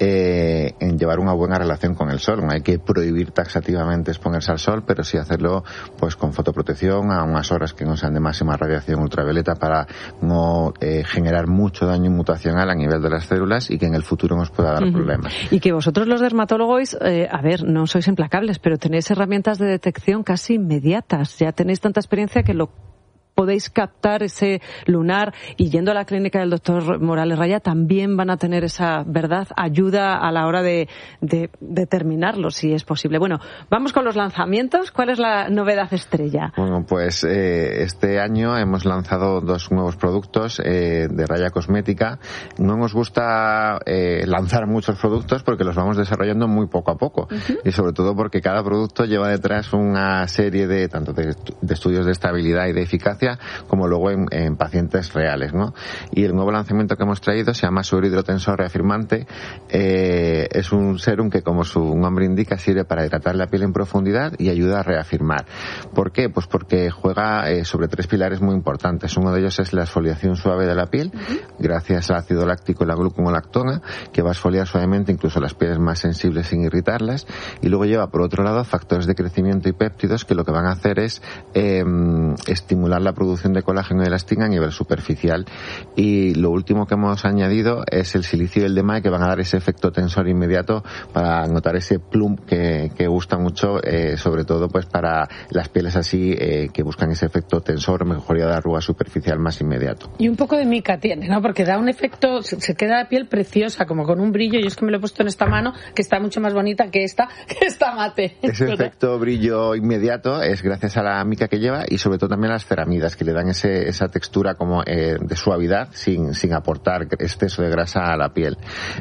eh, en llevar una buena relación con el sol. No hay que prohibir taxativamente exponerse al sol, pero sí hacerlo pues con fotoprotección a unas horas que no sean de máxima radiación ultravioleta para no eh, generar mucho daño mutacional a nivel de las células y que en el futuro nos pueda dar Ujú. problemas. Y que vosotros los dermatólogos, eh, a ver, no sois implacables, pero tenéis herramientas de detección casi inmediatas. Ya tenéis tanta experiencia que lo podéis captar ese lunar y yendo a la clínica del doctor Morales Raya también van a tener esa, ¿verdad?, ayuda a la hora de, de determinarlo, si es posible. Bueno, vamos con los lanzamientos. ¿Cuál es la novedad estrella? Bueno, pues eh, este año hemos lanzado dos nuevos productos eh, de Raya Cosmética. No nos gusta eh, lanzar muchos productos porque los vamos desarrollando muy poco a poco. Uh-huh. Y sobre todo porque cada producto lleva detrás una serie de tanto de, de estudios de estabilidad y de eficacia fotografía como luego en, en pacientes reales, ¿no? Y el nuevo lanzamiento que hemos traído se llama Suero Hidrotensor Reafirmante. Eh, es un serum que, como su nombre indica, sirve para hidratar la piel en profundidad y ayuda a reafirmar. ¿Por qué? Pues porque juega eh, sobre tres pilares muy importantes. Uno de ellos es la exfoliación suave de la piel, uh-huh. gracias al ácido láctico y la gluconolactona, que va a exfoliar suavemente incluso las pieles más sensibles sin irritarlas. Y luego lleva, por otro lado, factores de crecimiento y péptidos que lo que van a hacer es eh, estimular la producción de colágeno y elastina a nivel superficial. Y lo último que hemos añadido es el silicio y el D M A E, que van a dar ese efecto tensor inmediato para notar ese plum que, que gusta mucho, eh, sobre todo pues para las pieles así eh, que buscan ese efecto tensor, mejoría de arruga superficial más inmediato. Y un poco de mica tiene, ¿no? Porque da un efecto, se, se queda la piel preciosa, como con un brillo. Yo es que me lo he puesto en esta mano, que está mucho más bonita que esta, que esta mate. Ese efecto brillo inmediato es gracias a la mica que lleva y sobre todo también a las ceramidas, que le dan ese, esa textura como eh, de suavidad sin, sin aportar exceso de grasa a la piel.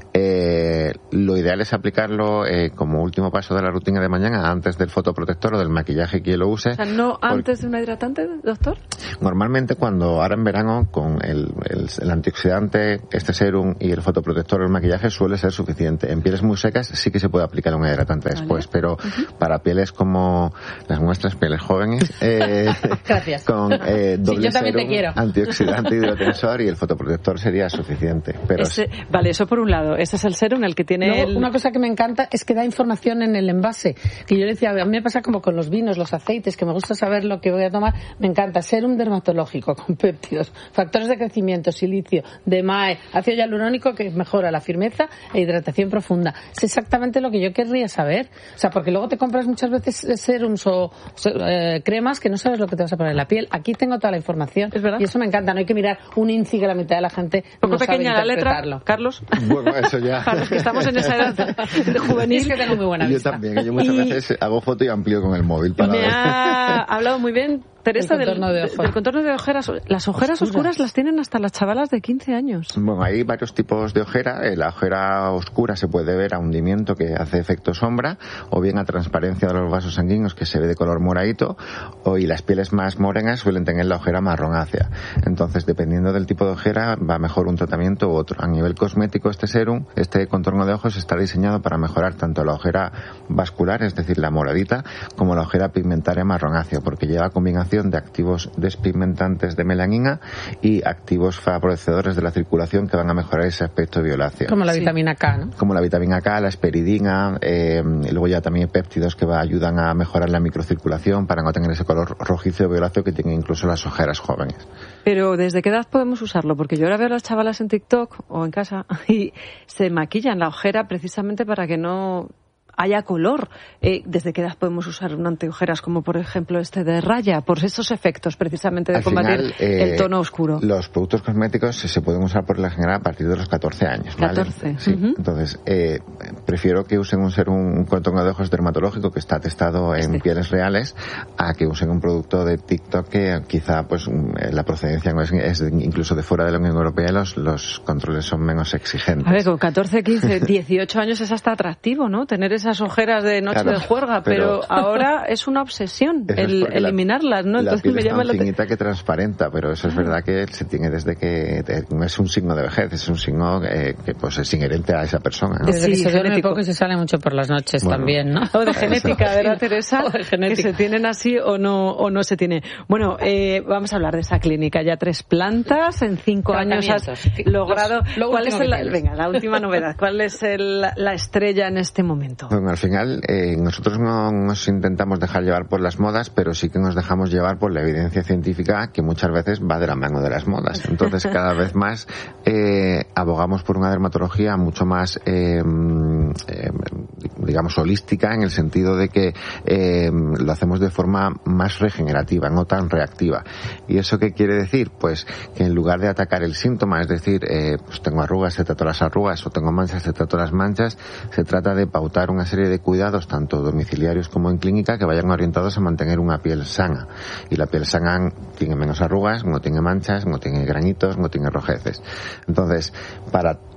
Eh, lo ideal es aplicarlo eh, como último paso de la rutina de mañana, antes del fotoprotector o del maquillaje que lo use. O sea, ¿no antes de una hidratante, doctor? Normalmente cuando ahora en verano con el, el, el antioxidante, este serum y el fotoprotector o el maquillaje suele ser suficiente. En pieles muy secas sí que se puede aplicar un hidratante después, vale. pero uh-huh. para pieles como las nuestras, pieles jóvenes, eh, Gracias. con eh, doble sí, serum, antioxidante, hidrotensor y el fotoprotector sería suficiente. Pero ese, vale, eso por un lado. Ese es el serum, el que tiene Luego, el... Una cosa que me encanta es que da información en el envase. Que yo le decía, a mí me pasa como con los vinos, los aceites, que me gusta saber lo que voy a tomar. Me encanta. Serum dermatológico con péptidos, factores de crecimiento, silicio, D M A E, ácido hialurónico que mejora la firmeza e hidratación profunda. Es exactamente lo que yo querría saber. O sea, porque luego te compras muchas veces serums o eh, cremas que no sabes lo que te vas a poner en la piel. Aquí tengo toda la información. ¿Es verdad? Y eso me encanta. No hay que mirar un índice que la mitad de la gente poco no sabe pequeña la letra, Carlos. Bueno, eso ya. Para los que estamos en esa edad de juvenil. Es que tengo muy buena yo vista. Yo también. Yo muchas y... veces hago foto y amplío con el móvil para me ver. ha hablado muy bien Teresa, del contorno, del, de del contorno de ojeras. Las ojeras oscuras. oscuras las tienen hasta las chavalas de quince años. Bueno, hay varios tipos de ojera. La ojera oscura se puede ver a hundimiento, que hace efecto sombra, o bien a transparencia de los vasos sanguíneos, que se ve de color moradito, o y las pieles más morenas suelen tener la ojera marronácea. Entonces, dependiendo del tipo de ojera, va mejor un tratamiento u otro. A nivel cosmético, este serum, este contorno de ojos está diseñado para mejorar tanto la ojera vascular, es decir, la moradita, como la ojera pigmentaria marronácea, porque lleva combinación de activos despigmentantes de melanina y activos favorecedores de la circulación que van a mejorar ese aspecto violáceo. Como la sí. vitamina K, ¿no? Como la vitamina K, la esperidina, eh, y luego ya también péptidos que va, ayudan a mejorar la microcirculación para no tener ese color rojizo violáceo que tienen incluso las ojeras jóvenes. Pero ¿desde qué edad podemos usarlo? Porque yo ahora veo a las chavalas en TikTok o en casa y se maquillan la ojera precisamente para que no haya color. Eh, ¿Desde qué edad podemos usar un anteojeras como por ejemplo este de Raya? Por esos efectos precisamente de Al combatir final, eh, el tono oscuro. Los productos cosméticos se pueden usar por la general a partir de los catorce años. ¿vale? catorce. Sí. Uh-huh. Entonces, eh, prefiero que usen un serum, un contorno de ojos dermatológico que está testado en este. pieles reales, a que usen un producto de TikTok que quizá pues la procedencia no es, es incluso de fuera de la Unión Europea, los, los controles son menos exigentes. A ver, con catorce, quince, dieciocho años es hasta atractivo, ¿no? Tener esas ojeras de noche claro, de juerga, pero, pero ahora es una obsesión el es eliminarlas, ¿no? Entonces la piel me llama es tan finita que transparenta, pero eso es verdad que se tiene desde que no es un signo de vejez, es un signo eh, que pues es inherente a esa persona, ¿no? Desde sí, que se duerme poco y se sale mucho por las noches bueno, también, ¿no? O de genética, eso. ¿verdad, Teresa? O de genética. Que se tienen así o no o no se tiene. Bueno, eh, vamos a hablar de esa clínica. Ya tres plantas, en cinco años has logrado... Lo, lo ¿Cuál es el, venga, la última novedad. ¿Cuál es el, la estrella en este momento? Bueno, al final... Eh, nosotros no nos intentamos dejar llevar por las modas, pero sí que nos dejamos llevar por la evidencia científica que muchas veces va de la mano de las modas. Entonces, cada vez más eh, abogamos por una dermatología mucho más, eh, eh, digamos, holística, en el sentido de que eh, lo hacemos de forma más regenerativa, no tan reactiva. ¿Y eso qué quiere decir? Pues que en lugar de atacar el síntoma, es decir, eh, pues tengo arrugas, se trato las arrugas, o tengo manchas, se trato las manchas, se trata de pautar una serie de cuidados tanto domiciliarios como en clínica que vayan orientados a mantener una piel sana. Y la piel sana tiene menos arrugas, no tiene manchas, no tiene granitos, no tiene rojeces. Entonces, para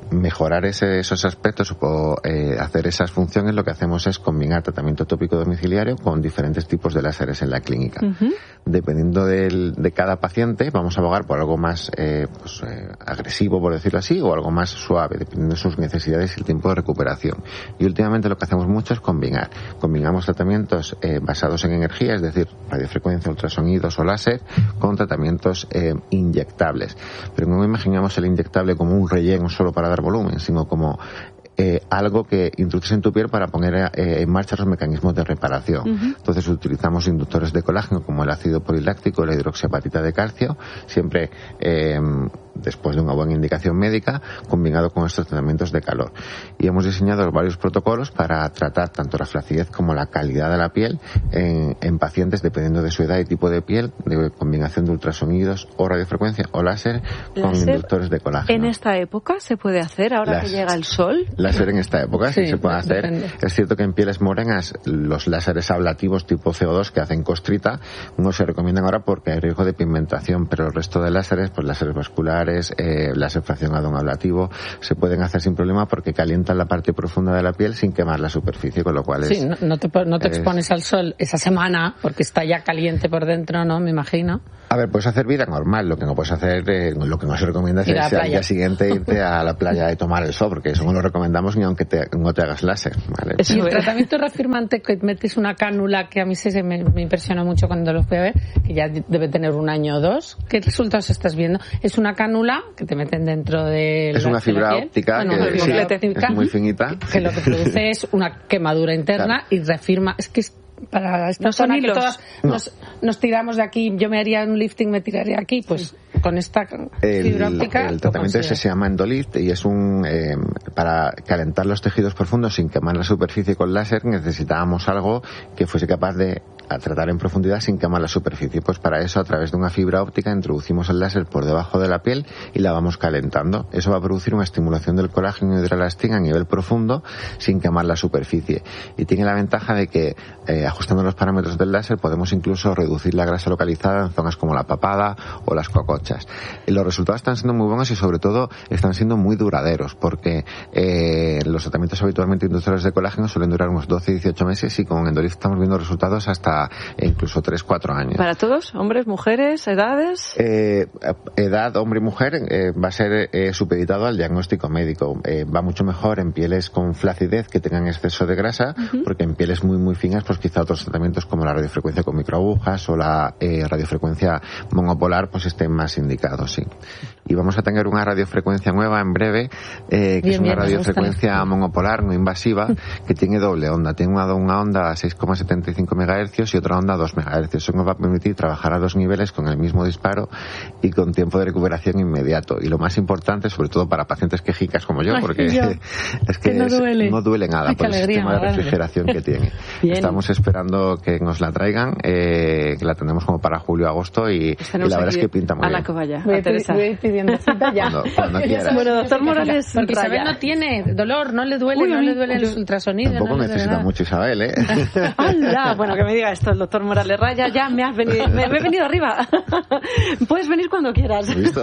mejorar ese, esos aspectos o eh, hacer esas funciones, lo que hacemos es combinar tratamiento tópico domiciliario con diferentes tipos de láseres en la clínica. Uh-huh. Dependiendo del, de cada paciente, vamos a abogar por algo más eh, pues, eh, agresivo, por decirlo así, o algo más suave, dependiendo de sus necesidades y el tiempo de recuperación. Y últimamente lo que hacemos mucho es combinar. Combinamos tratamientos eh, basados en energía, es decir, radiofrecuencia, ultrasonidos o láser, con tratamientos eh, inyectables. Pero no imaginamos el inyectable como un relleno solo para dar volumen, sino como Eh, algo que introduces en tu piel para poner eh, en marcha los mecanismos de reparación. Uh-huh. Entonces utilizamos inductores de colágeno como el ácido poliláctico, la hidroxiapatita de calcio, siempre eh, después de una buena indicación médica, combinado con estos tratamientos de calor. Y hemos diseñado varios protocolos para tratar tanto la flacidez como la calidad de la piel en, en pacientes, dependiendo de su edad y tipo de piel, de combinación de ultrasonidos o radiofrecuencia o láser con láser inductores de colágeno. ¿En esta época se puede hacer, ahora Las... que llega el sol? Láser en esta época sí, sí se puede hacer. Depende. Es cierto que en pieles morenas los láseres ablativos tipo C O dos que hacen costrita no se recomiendan ahora porque hay riesgo de pigmentación, pero el resto de láseres, pues láseres vasculares, eh, láser fraccionado en ablativo, se pueden hacer sin problema porque calientan la parte profunda de la piel sin quemar la superficie, con lo cual es... Sí, no, no te, no te es... expones al sol esa semana porque está ya caliente por dentro, ¿no? Me imagino. A ver, puedes hacer vida normal, lo que no puedes hacer, eh, lo que no se recomienda es al día siguiente irte a la playa y tomar el sol, porque eso no lo recomendamos ni aunque te, no te hagas láser, ¿vale? Y el tratamiento reafirmante, que metes una cánula, que a mí se me, me impresionó mucho cuando lo fui a ver, que ya debe tener un año o dos. ¿Qué resultados estás viendo? Es una cánula que te meten dentro de Es la, una fibra de la óptica bueno, que sí, es muy finita. Que lo que produce es una quemadura interna, claro, y reafirma. Es que es para esta no zona que todas no. nos, nos tiramos de aquí, yo me haría un lifting, me tiraría aquí, pues con esta fibra el, óptica. El tratamiento ese se llama Endolift y es un eh, para calentar los tejidos profundos sin quemar la superficie con láser. Necesitábamos algo que fuese capaz de a tratar en profundidad sin quemar la superficie. Pues para eso, a través de una fibra óptica, introducimos el láser por debajo de la piel y la vamos calentando. Eso va a producir una estimulación del colágeno y de la elastina a nivel profundo sin quemar la superficie. Y tiene la ventaja de que, eh, ajustando los parámetros del láser, podemos incluso reducir la grasa localizada en zonas como la papada o las cocochas. Y los resultados están siendo muy buenos y, sobre todo, están siendo muy duraderos, porque eh, los tratamientos habitualmente inductores de colágeno suelen durar unos doce a dieciocho meses y con Endolift estamos viendo resultados hasta incluso tres cuatro años. ¿Para todos? ¿Hombres, mujeres, edades? Eh, edad, hombre y mujer, eh, va a ser eh, supeditado al diagnóstico médico. Eh, va mucho mejor en pieles con flacidez que tengan exceso de grasa, uh-huh, porque en pieles muy muy finas, pues quizá otros tratamientos como la radiofrecuencia con microagujas o la eh, radiofrecuencia monopolar pues estén más indicados, sí. Y vamos a tener una radiofrecuencia nueva en breve, eh, que bien, es una bien, radiofrecuencia monopolar no invasiva, que tiene doble onda. Tiene una, una onda a seis coma setenta y cinco megahercios y otra onda a dos megahercios. Eso nos va a permitir trabajar a dos niveles con el mismo disparo y con tiempo de recuperación inmediato. Y lo más importante, sobre todo para pacientes quejicas como yo, porque Ay, yo. es que, que no, duele. Es, no duele nada Ay, por el alegría, sistema de refrigeración que tiene. Estamos esperando que nos la traigan, eh, que la tendremos como para julio-agosto y, y la verdad es que pinta muy a bien. A la que vaya, voy, a Teresa. Voy pidiendo cita ya. Cuando, cuando quieras. Bueno, doctor Morales, porque Isabel no tiene dolor, no le duele, uy, no le duele el ultrasonido. Tampoco no necesita mucho Isabel, ¿eh? ¡Hala! Bueno, que me diga esto el doctor Morales Raya, ya me has venido, me, me he venido arriba. Puedes venir cuando quieras. ¿Listo?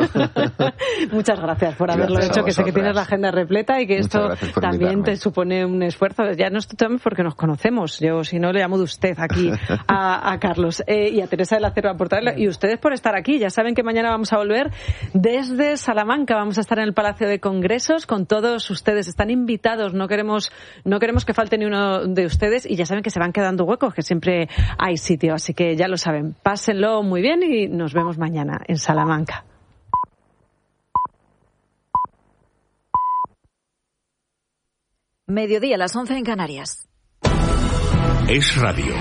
Muchas gracias por haberlo gracias hecho, que sé que tienes la agenda repleta y que Muchas esto también invitarme. Te supone un esfuerzo. Ya no estoy también porque nos conocemos. Yo, si no, le llamo de usted aquí a, a Carlos eh, y a Teresa del Acero a Portadelo. Y ustedes por estar aquí. Ya saben que mañana vamos a volver desde Salamanca. Vamos a estar en el Palacio de Congresos con todos ustedes. Están invitados. No queremos, no queremos que falte ni uno de ustedes. Y ya saben que se van quedando huecos, que siempre hay sitio. Así que ya lo saben. Pásenlo muy bien y nos vemos mañana en Salamanca. Mediodía, a las once en Canarias. Es Radio.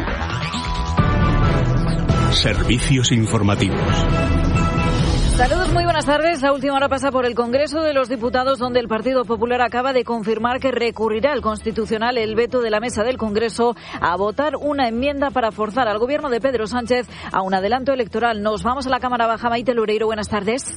Servicios informativos. Saludos, muy buenas tardes. La última hora pasa por el Congreso de los Diputados, donde el Partido Popular acaba de confirmar que recurrirá al Constitucional el veto de la mesa del Congreso a votar una enmienda para forzar al gobierno de Pedro Sánchez a un adelanto electoral. Nos vamos a la Cámara Baja. Maite Loureiro, buenas tardes.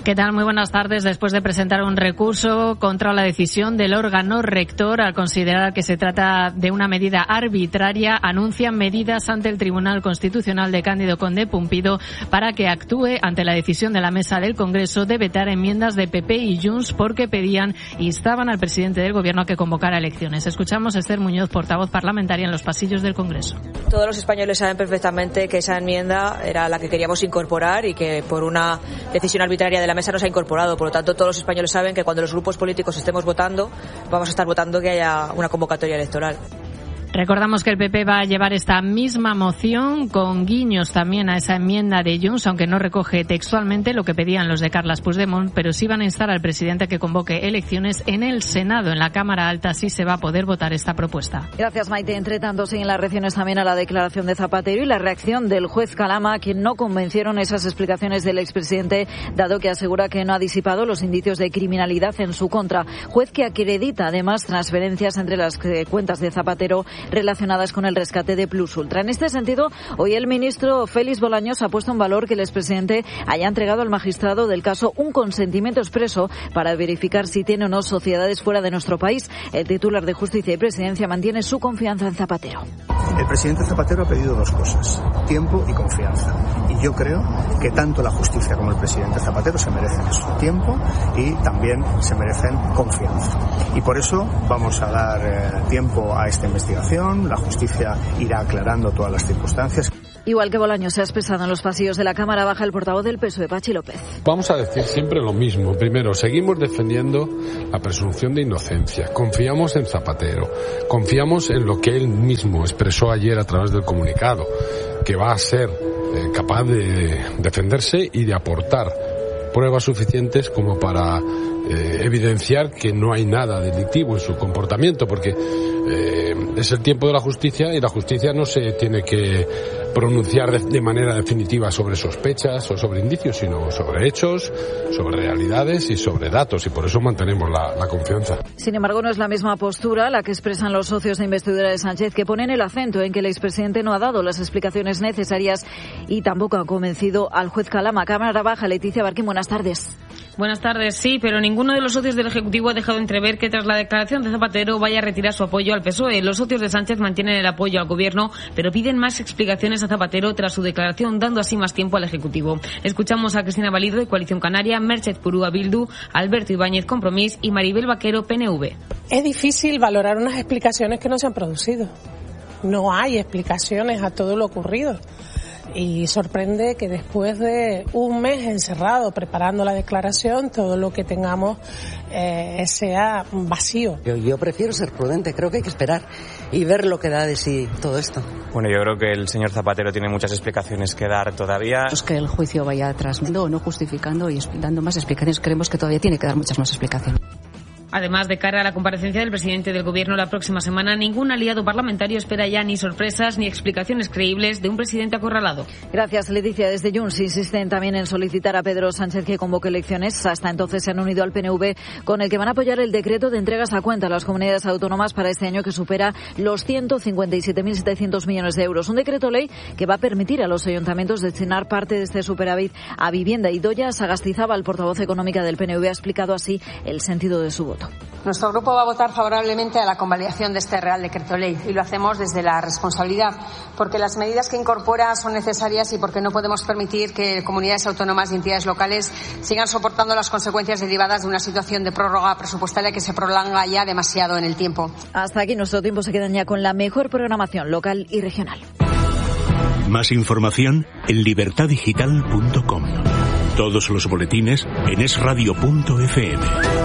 ¿Qué tal? Muy buenas tardes. Después de presentar un recurso contra la decisión del órgano rector al considerar que se trata de una medida arbitraria, anuncian medidas ante el Tribunal Constitucional de Cándido Conde Pumpido para que actúe ante la decisión de la Mesa del Congreso de vetar enmiendas de P P y Junts porque pedían, instaban al presidente del Gobierno a que convocara elecciones. Escuchamos a Esther Muñoz, portavoz parlamentaria en los pasillos del Congreso. Todos los españoles saben perfectamente que esa enmienda era la que queríamos incorporar y que por una decisión arbitraria de la mesa no se ha incorporado. Por lo tanto, todos los españoles saben que cuando los grupos políticos estemos votando, vamos a estar votando que haya una convocatoria electoral. Recordamos que el P P va a llevar esta misma moción con guiños también a esa enmienda de Junts, aunque no recoge textualmente lo que pedían los de Carles Puigdemont, pero sí van a instar al presidente a que convoque elecciones en el Senado. En la Cámara Alta sí se va a poder votar esta propuesta. Gracias, Maite. Entre tanto, siguen las reacciones también a la declaración de Zapatero y la reacción del juez Calama, a quien no convencieron esas explicaciones del expresidente, dado que asegura que no ha disipado los indicios de criminalidad en su contra. Juez que acredita además transferencias entre las cuentas de Zapatero relacionadas con el rescate de Plus Ultra. En este sentido, hoy el ministro Félix Bolaños ha puesto en valor que el expresidente haya entregado al magistrado del caso un consentimiento expreso para verificar si tiene o no sociedades fuera de nuestro país. El titular de Justicia y Presidencia mantiene su confianza en Zapatero. El presidente Zapatero ha pedido dos cosas: tiempo y confianza. Y yo creo que tanto la justicia como el presidente Zapatero se merecen eso, tiempo, y también se merecen confianza. Y por eso vamos a dar eh, tiempo a esta investigación. La justicia irá aclarando todas las circunstancias. Igual que Bolaños se ha expresado en los pasillos de la Cámara Baja, el portavoz del P S O E, Pachi López. Vamos a decir siempre lo mismo. Primero, seguimos defendiendo la presunción de inocencia. Confiamos en Zapatero. Confiamos en lo que él mismo expresó ayer a través del comunicado, que va a ser eh, capaz de defenderse y de aportar pruebas suficientes como para eh, evidenciar que no hay nada delictivo en su comportamiento, porque eh, es el tiempo de la justicia y la justicia no se tiene que pronunciar de, de manera definitiva sobre sospechas o sobre indicios, sino sobre hechos, sobre realidades y sobre datos, y por eso mantenemos la, la confianza. Sin embargo, no es la misma postura la que expresan los socios de investidura de Sánchez, que ponen el acento en que el expresidente no ha dado las explicaciones necesarias y tampoco ha convencido al juez Calama. Cámara Baja, Leticia Barquín, buenas tardes. Buenas tardes, sí, pero ninguno de los socios del Ejecutivo ha dejado entrever que tras la declaración de Zapatero vaya a retirar su apoyo al P S O E. Los socios de Sánchez mantienen el apoyo al Gobierno, pero piden más explicaciones a Zapatero tras su declaración, dando así más tiempo al Ejecutivo. Escuchamos a Cristina Valido de Coalición Canaria, Merced Purúa Bildu, Alberto Ibáñez Compromís y Maribel Vaquero P N V. Es difícil valorar unas explicaciones que no se han producido. No hay explicaciones a todo lo ocurrido. Y sorprende que después de un mes encerrado preparando la declaración, todo lo que tengamos eh, sea vacío. Yo, yo prefiero ser prudente, creo que hay que esperar y ver lo que da de sí todo esto. Bueno, yo creo que el señor Zapatero tiene muchas explicaciones que dar todavía. Es que el juicio vaya trasmando o no justificando y dando más explicaciones. Creemos que todavía tiene que dar muchas más explicaciones. Además, de cara a la comparecencia del presidente del Gobierno la próxima semana, ningún aliado parlamentario espera ya ni sorpresas ni explicaciones creíbles de un presidente acorralado. Gracias, Leticia. Desde Junts insisten también en solicitar a Pedro Sánchez que convoque elecciones. Hasta entonces se han unido al P N V, con el que van a apoyar el decreto de entregas a cuenta a las comunidades autónomas para este año, que supera los ciento cincuenta y siete mil setecientos millones de euros. Un decreto ley que va a permitir a los ayuntamientos destinar parte de este superávit a vivienda. Idoia Sagastizabal, portavoz económica del P N V, ha explicado así el sentido de su voto. Nuestro grupo va a votar favorablemente a la convalidación de este Real Decreto Ley, y lo hacemos desde la responsabilidad, porque las medidas que incorpora son necesarias y porque no podemos permitir que comunidades autónomas y entidades locales sigan soportando las consecuencias derivadas de una situación de prórroga presupuestaria que se prolonga ya demasiado en el tiempo. Hasta aquí nuestro tiempo. Se quedan ya con la mejor programación local y regional. Más información en libertad digital punto com. Todos los boletines en es radio punto efe eme.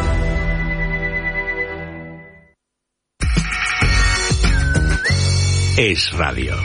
Es Radio.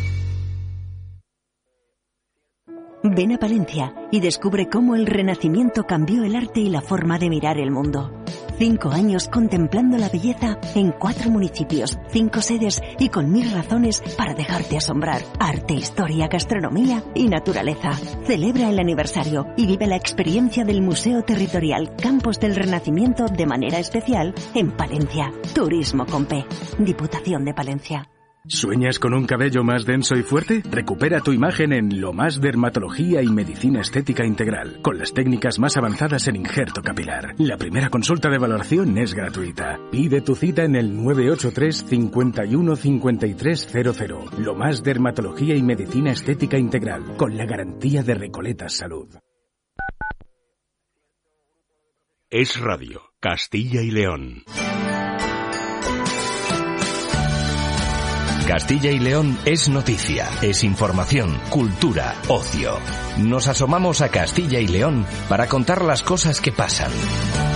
Ven a Palencia y descubre cómo el Renacimiento cambió el arte y la forma de mirar el mundo. Cinco años contemplando la belleza en cuatro municipios, cinco sedes y con mil razones para dejarte asombrar. Arte, historia, gastronomía y naturaleza. Celebra el aniversario y vive la experiencia del Museo Territorial Campos del Renacimiento de manera especial en Palencia. Turismo con P. Diputación de Palencia. ¿Sueñas con un cabello más denso y fuerte? Recupera tu imagen en Lo Más Dermatología y Medicina Estética Integral, con las técnicas más avanzadas en injerto capilar. La primera consulta de valoración es gratuita. Pide tu cita en el nueve ocho tres, cinco uno, cinco tres cero cero. Lo Más Dermatología y Medicina Estética Integral, con la garantía de Recoletas Salud. Es Radio, Castilla y León. Castilla y León es noticia, es información, cultura, ocio. Nos asomamos a Castilla y León para contar las cosas que pasan.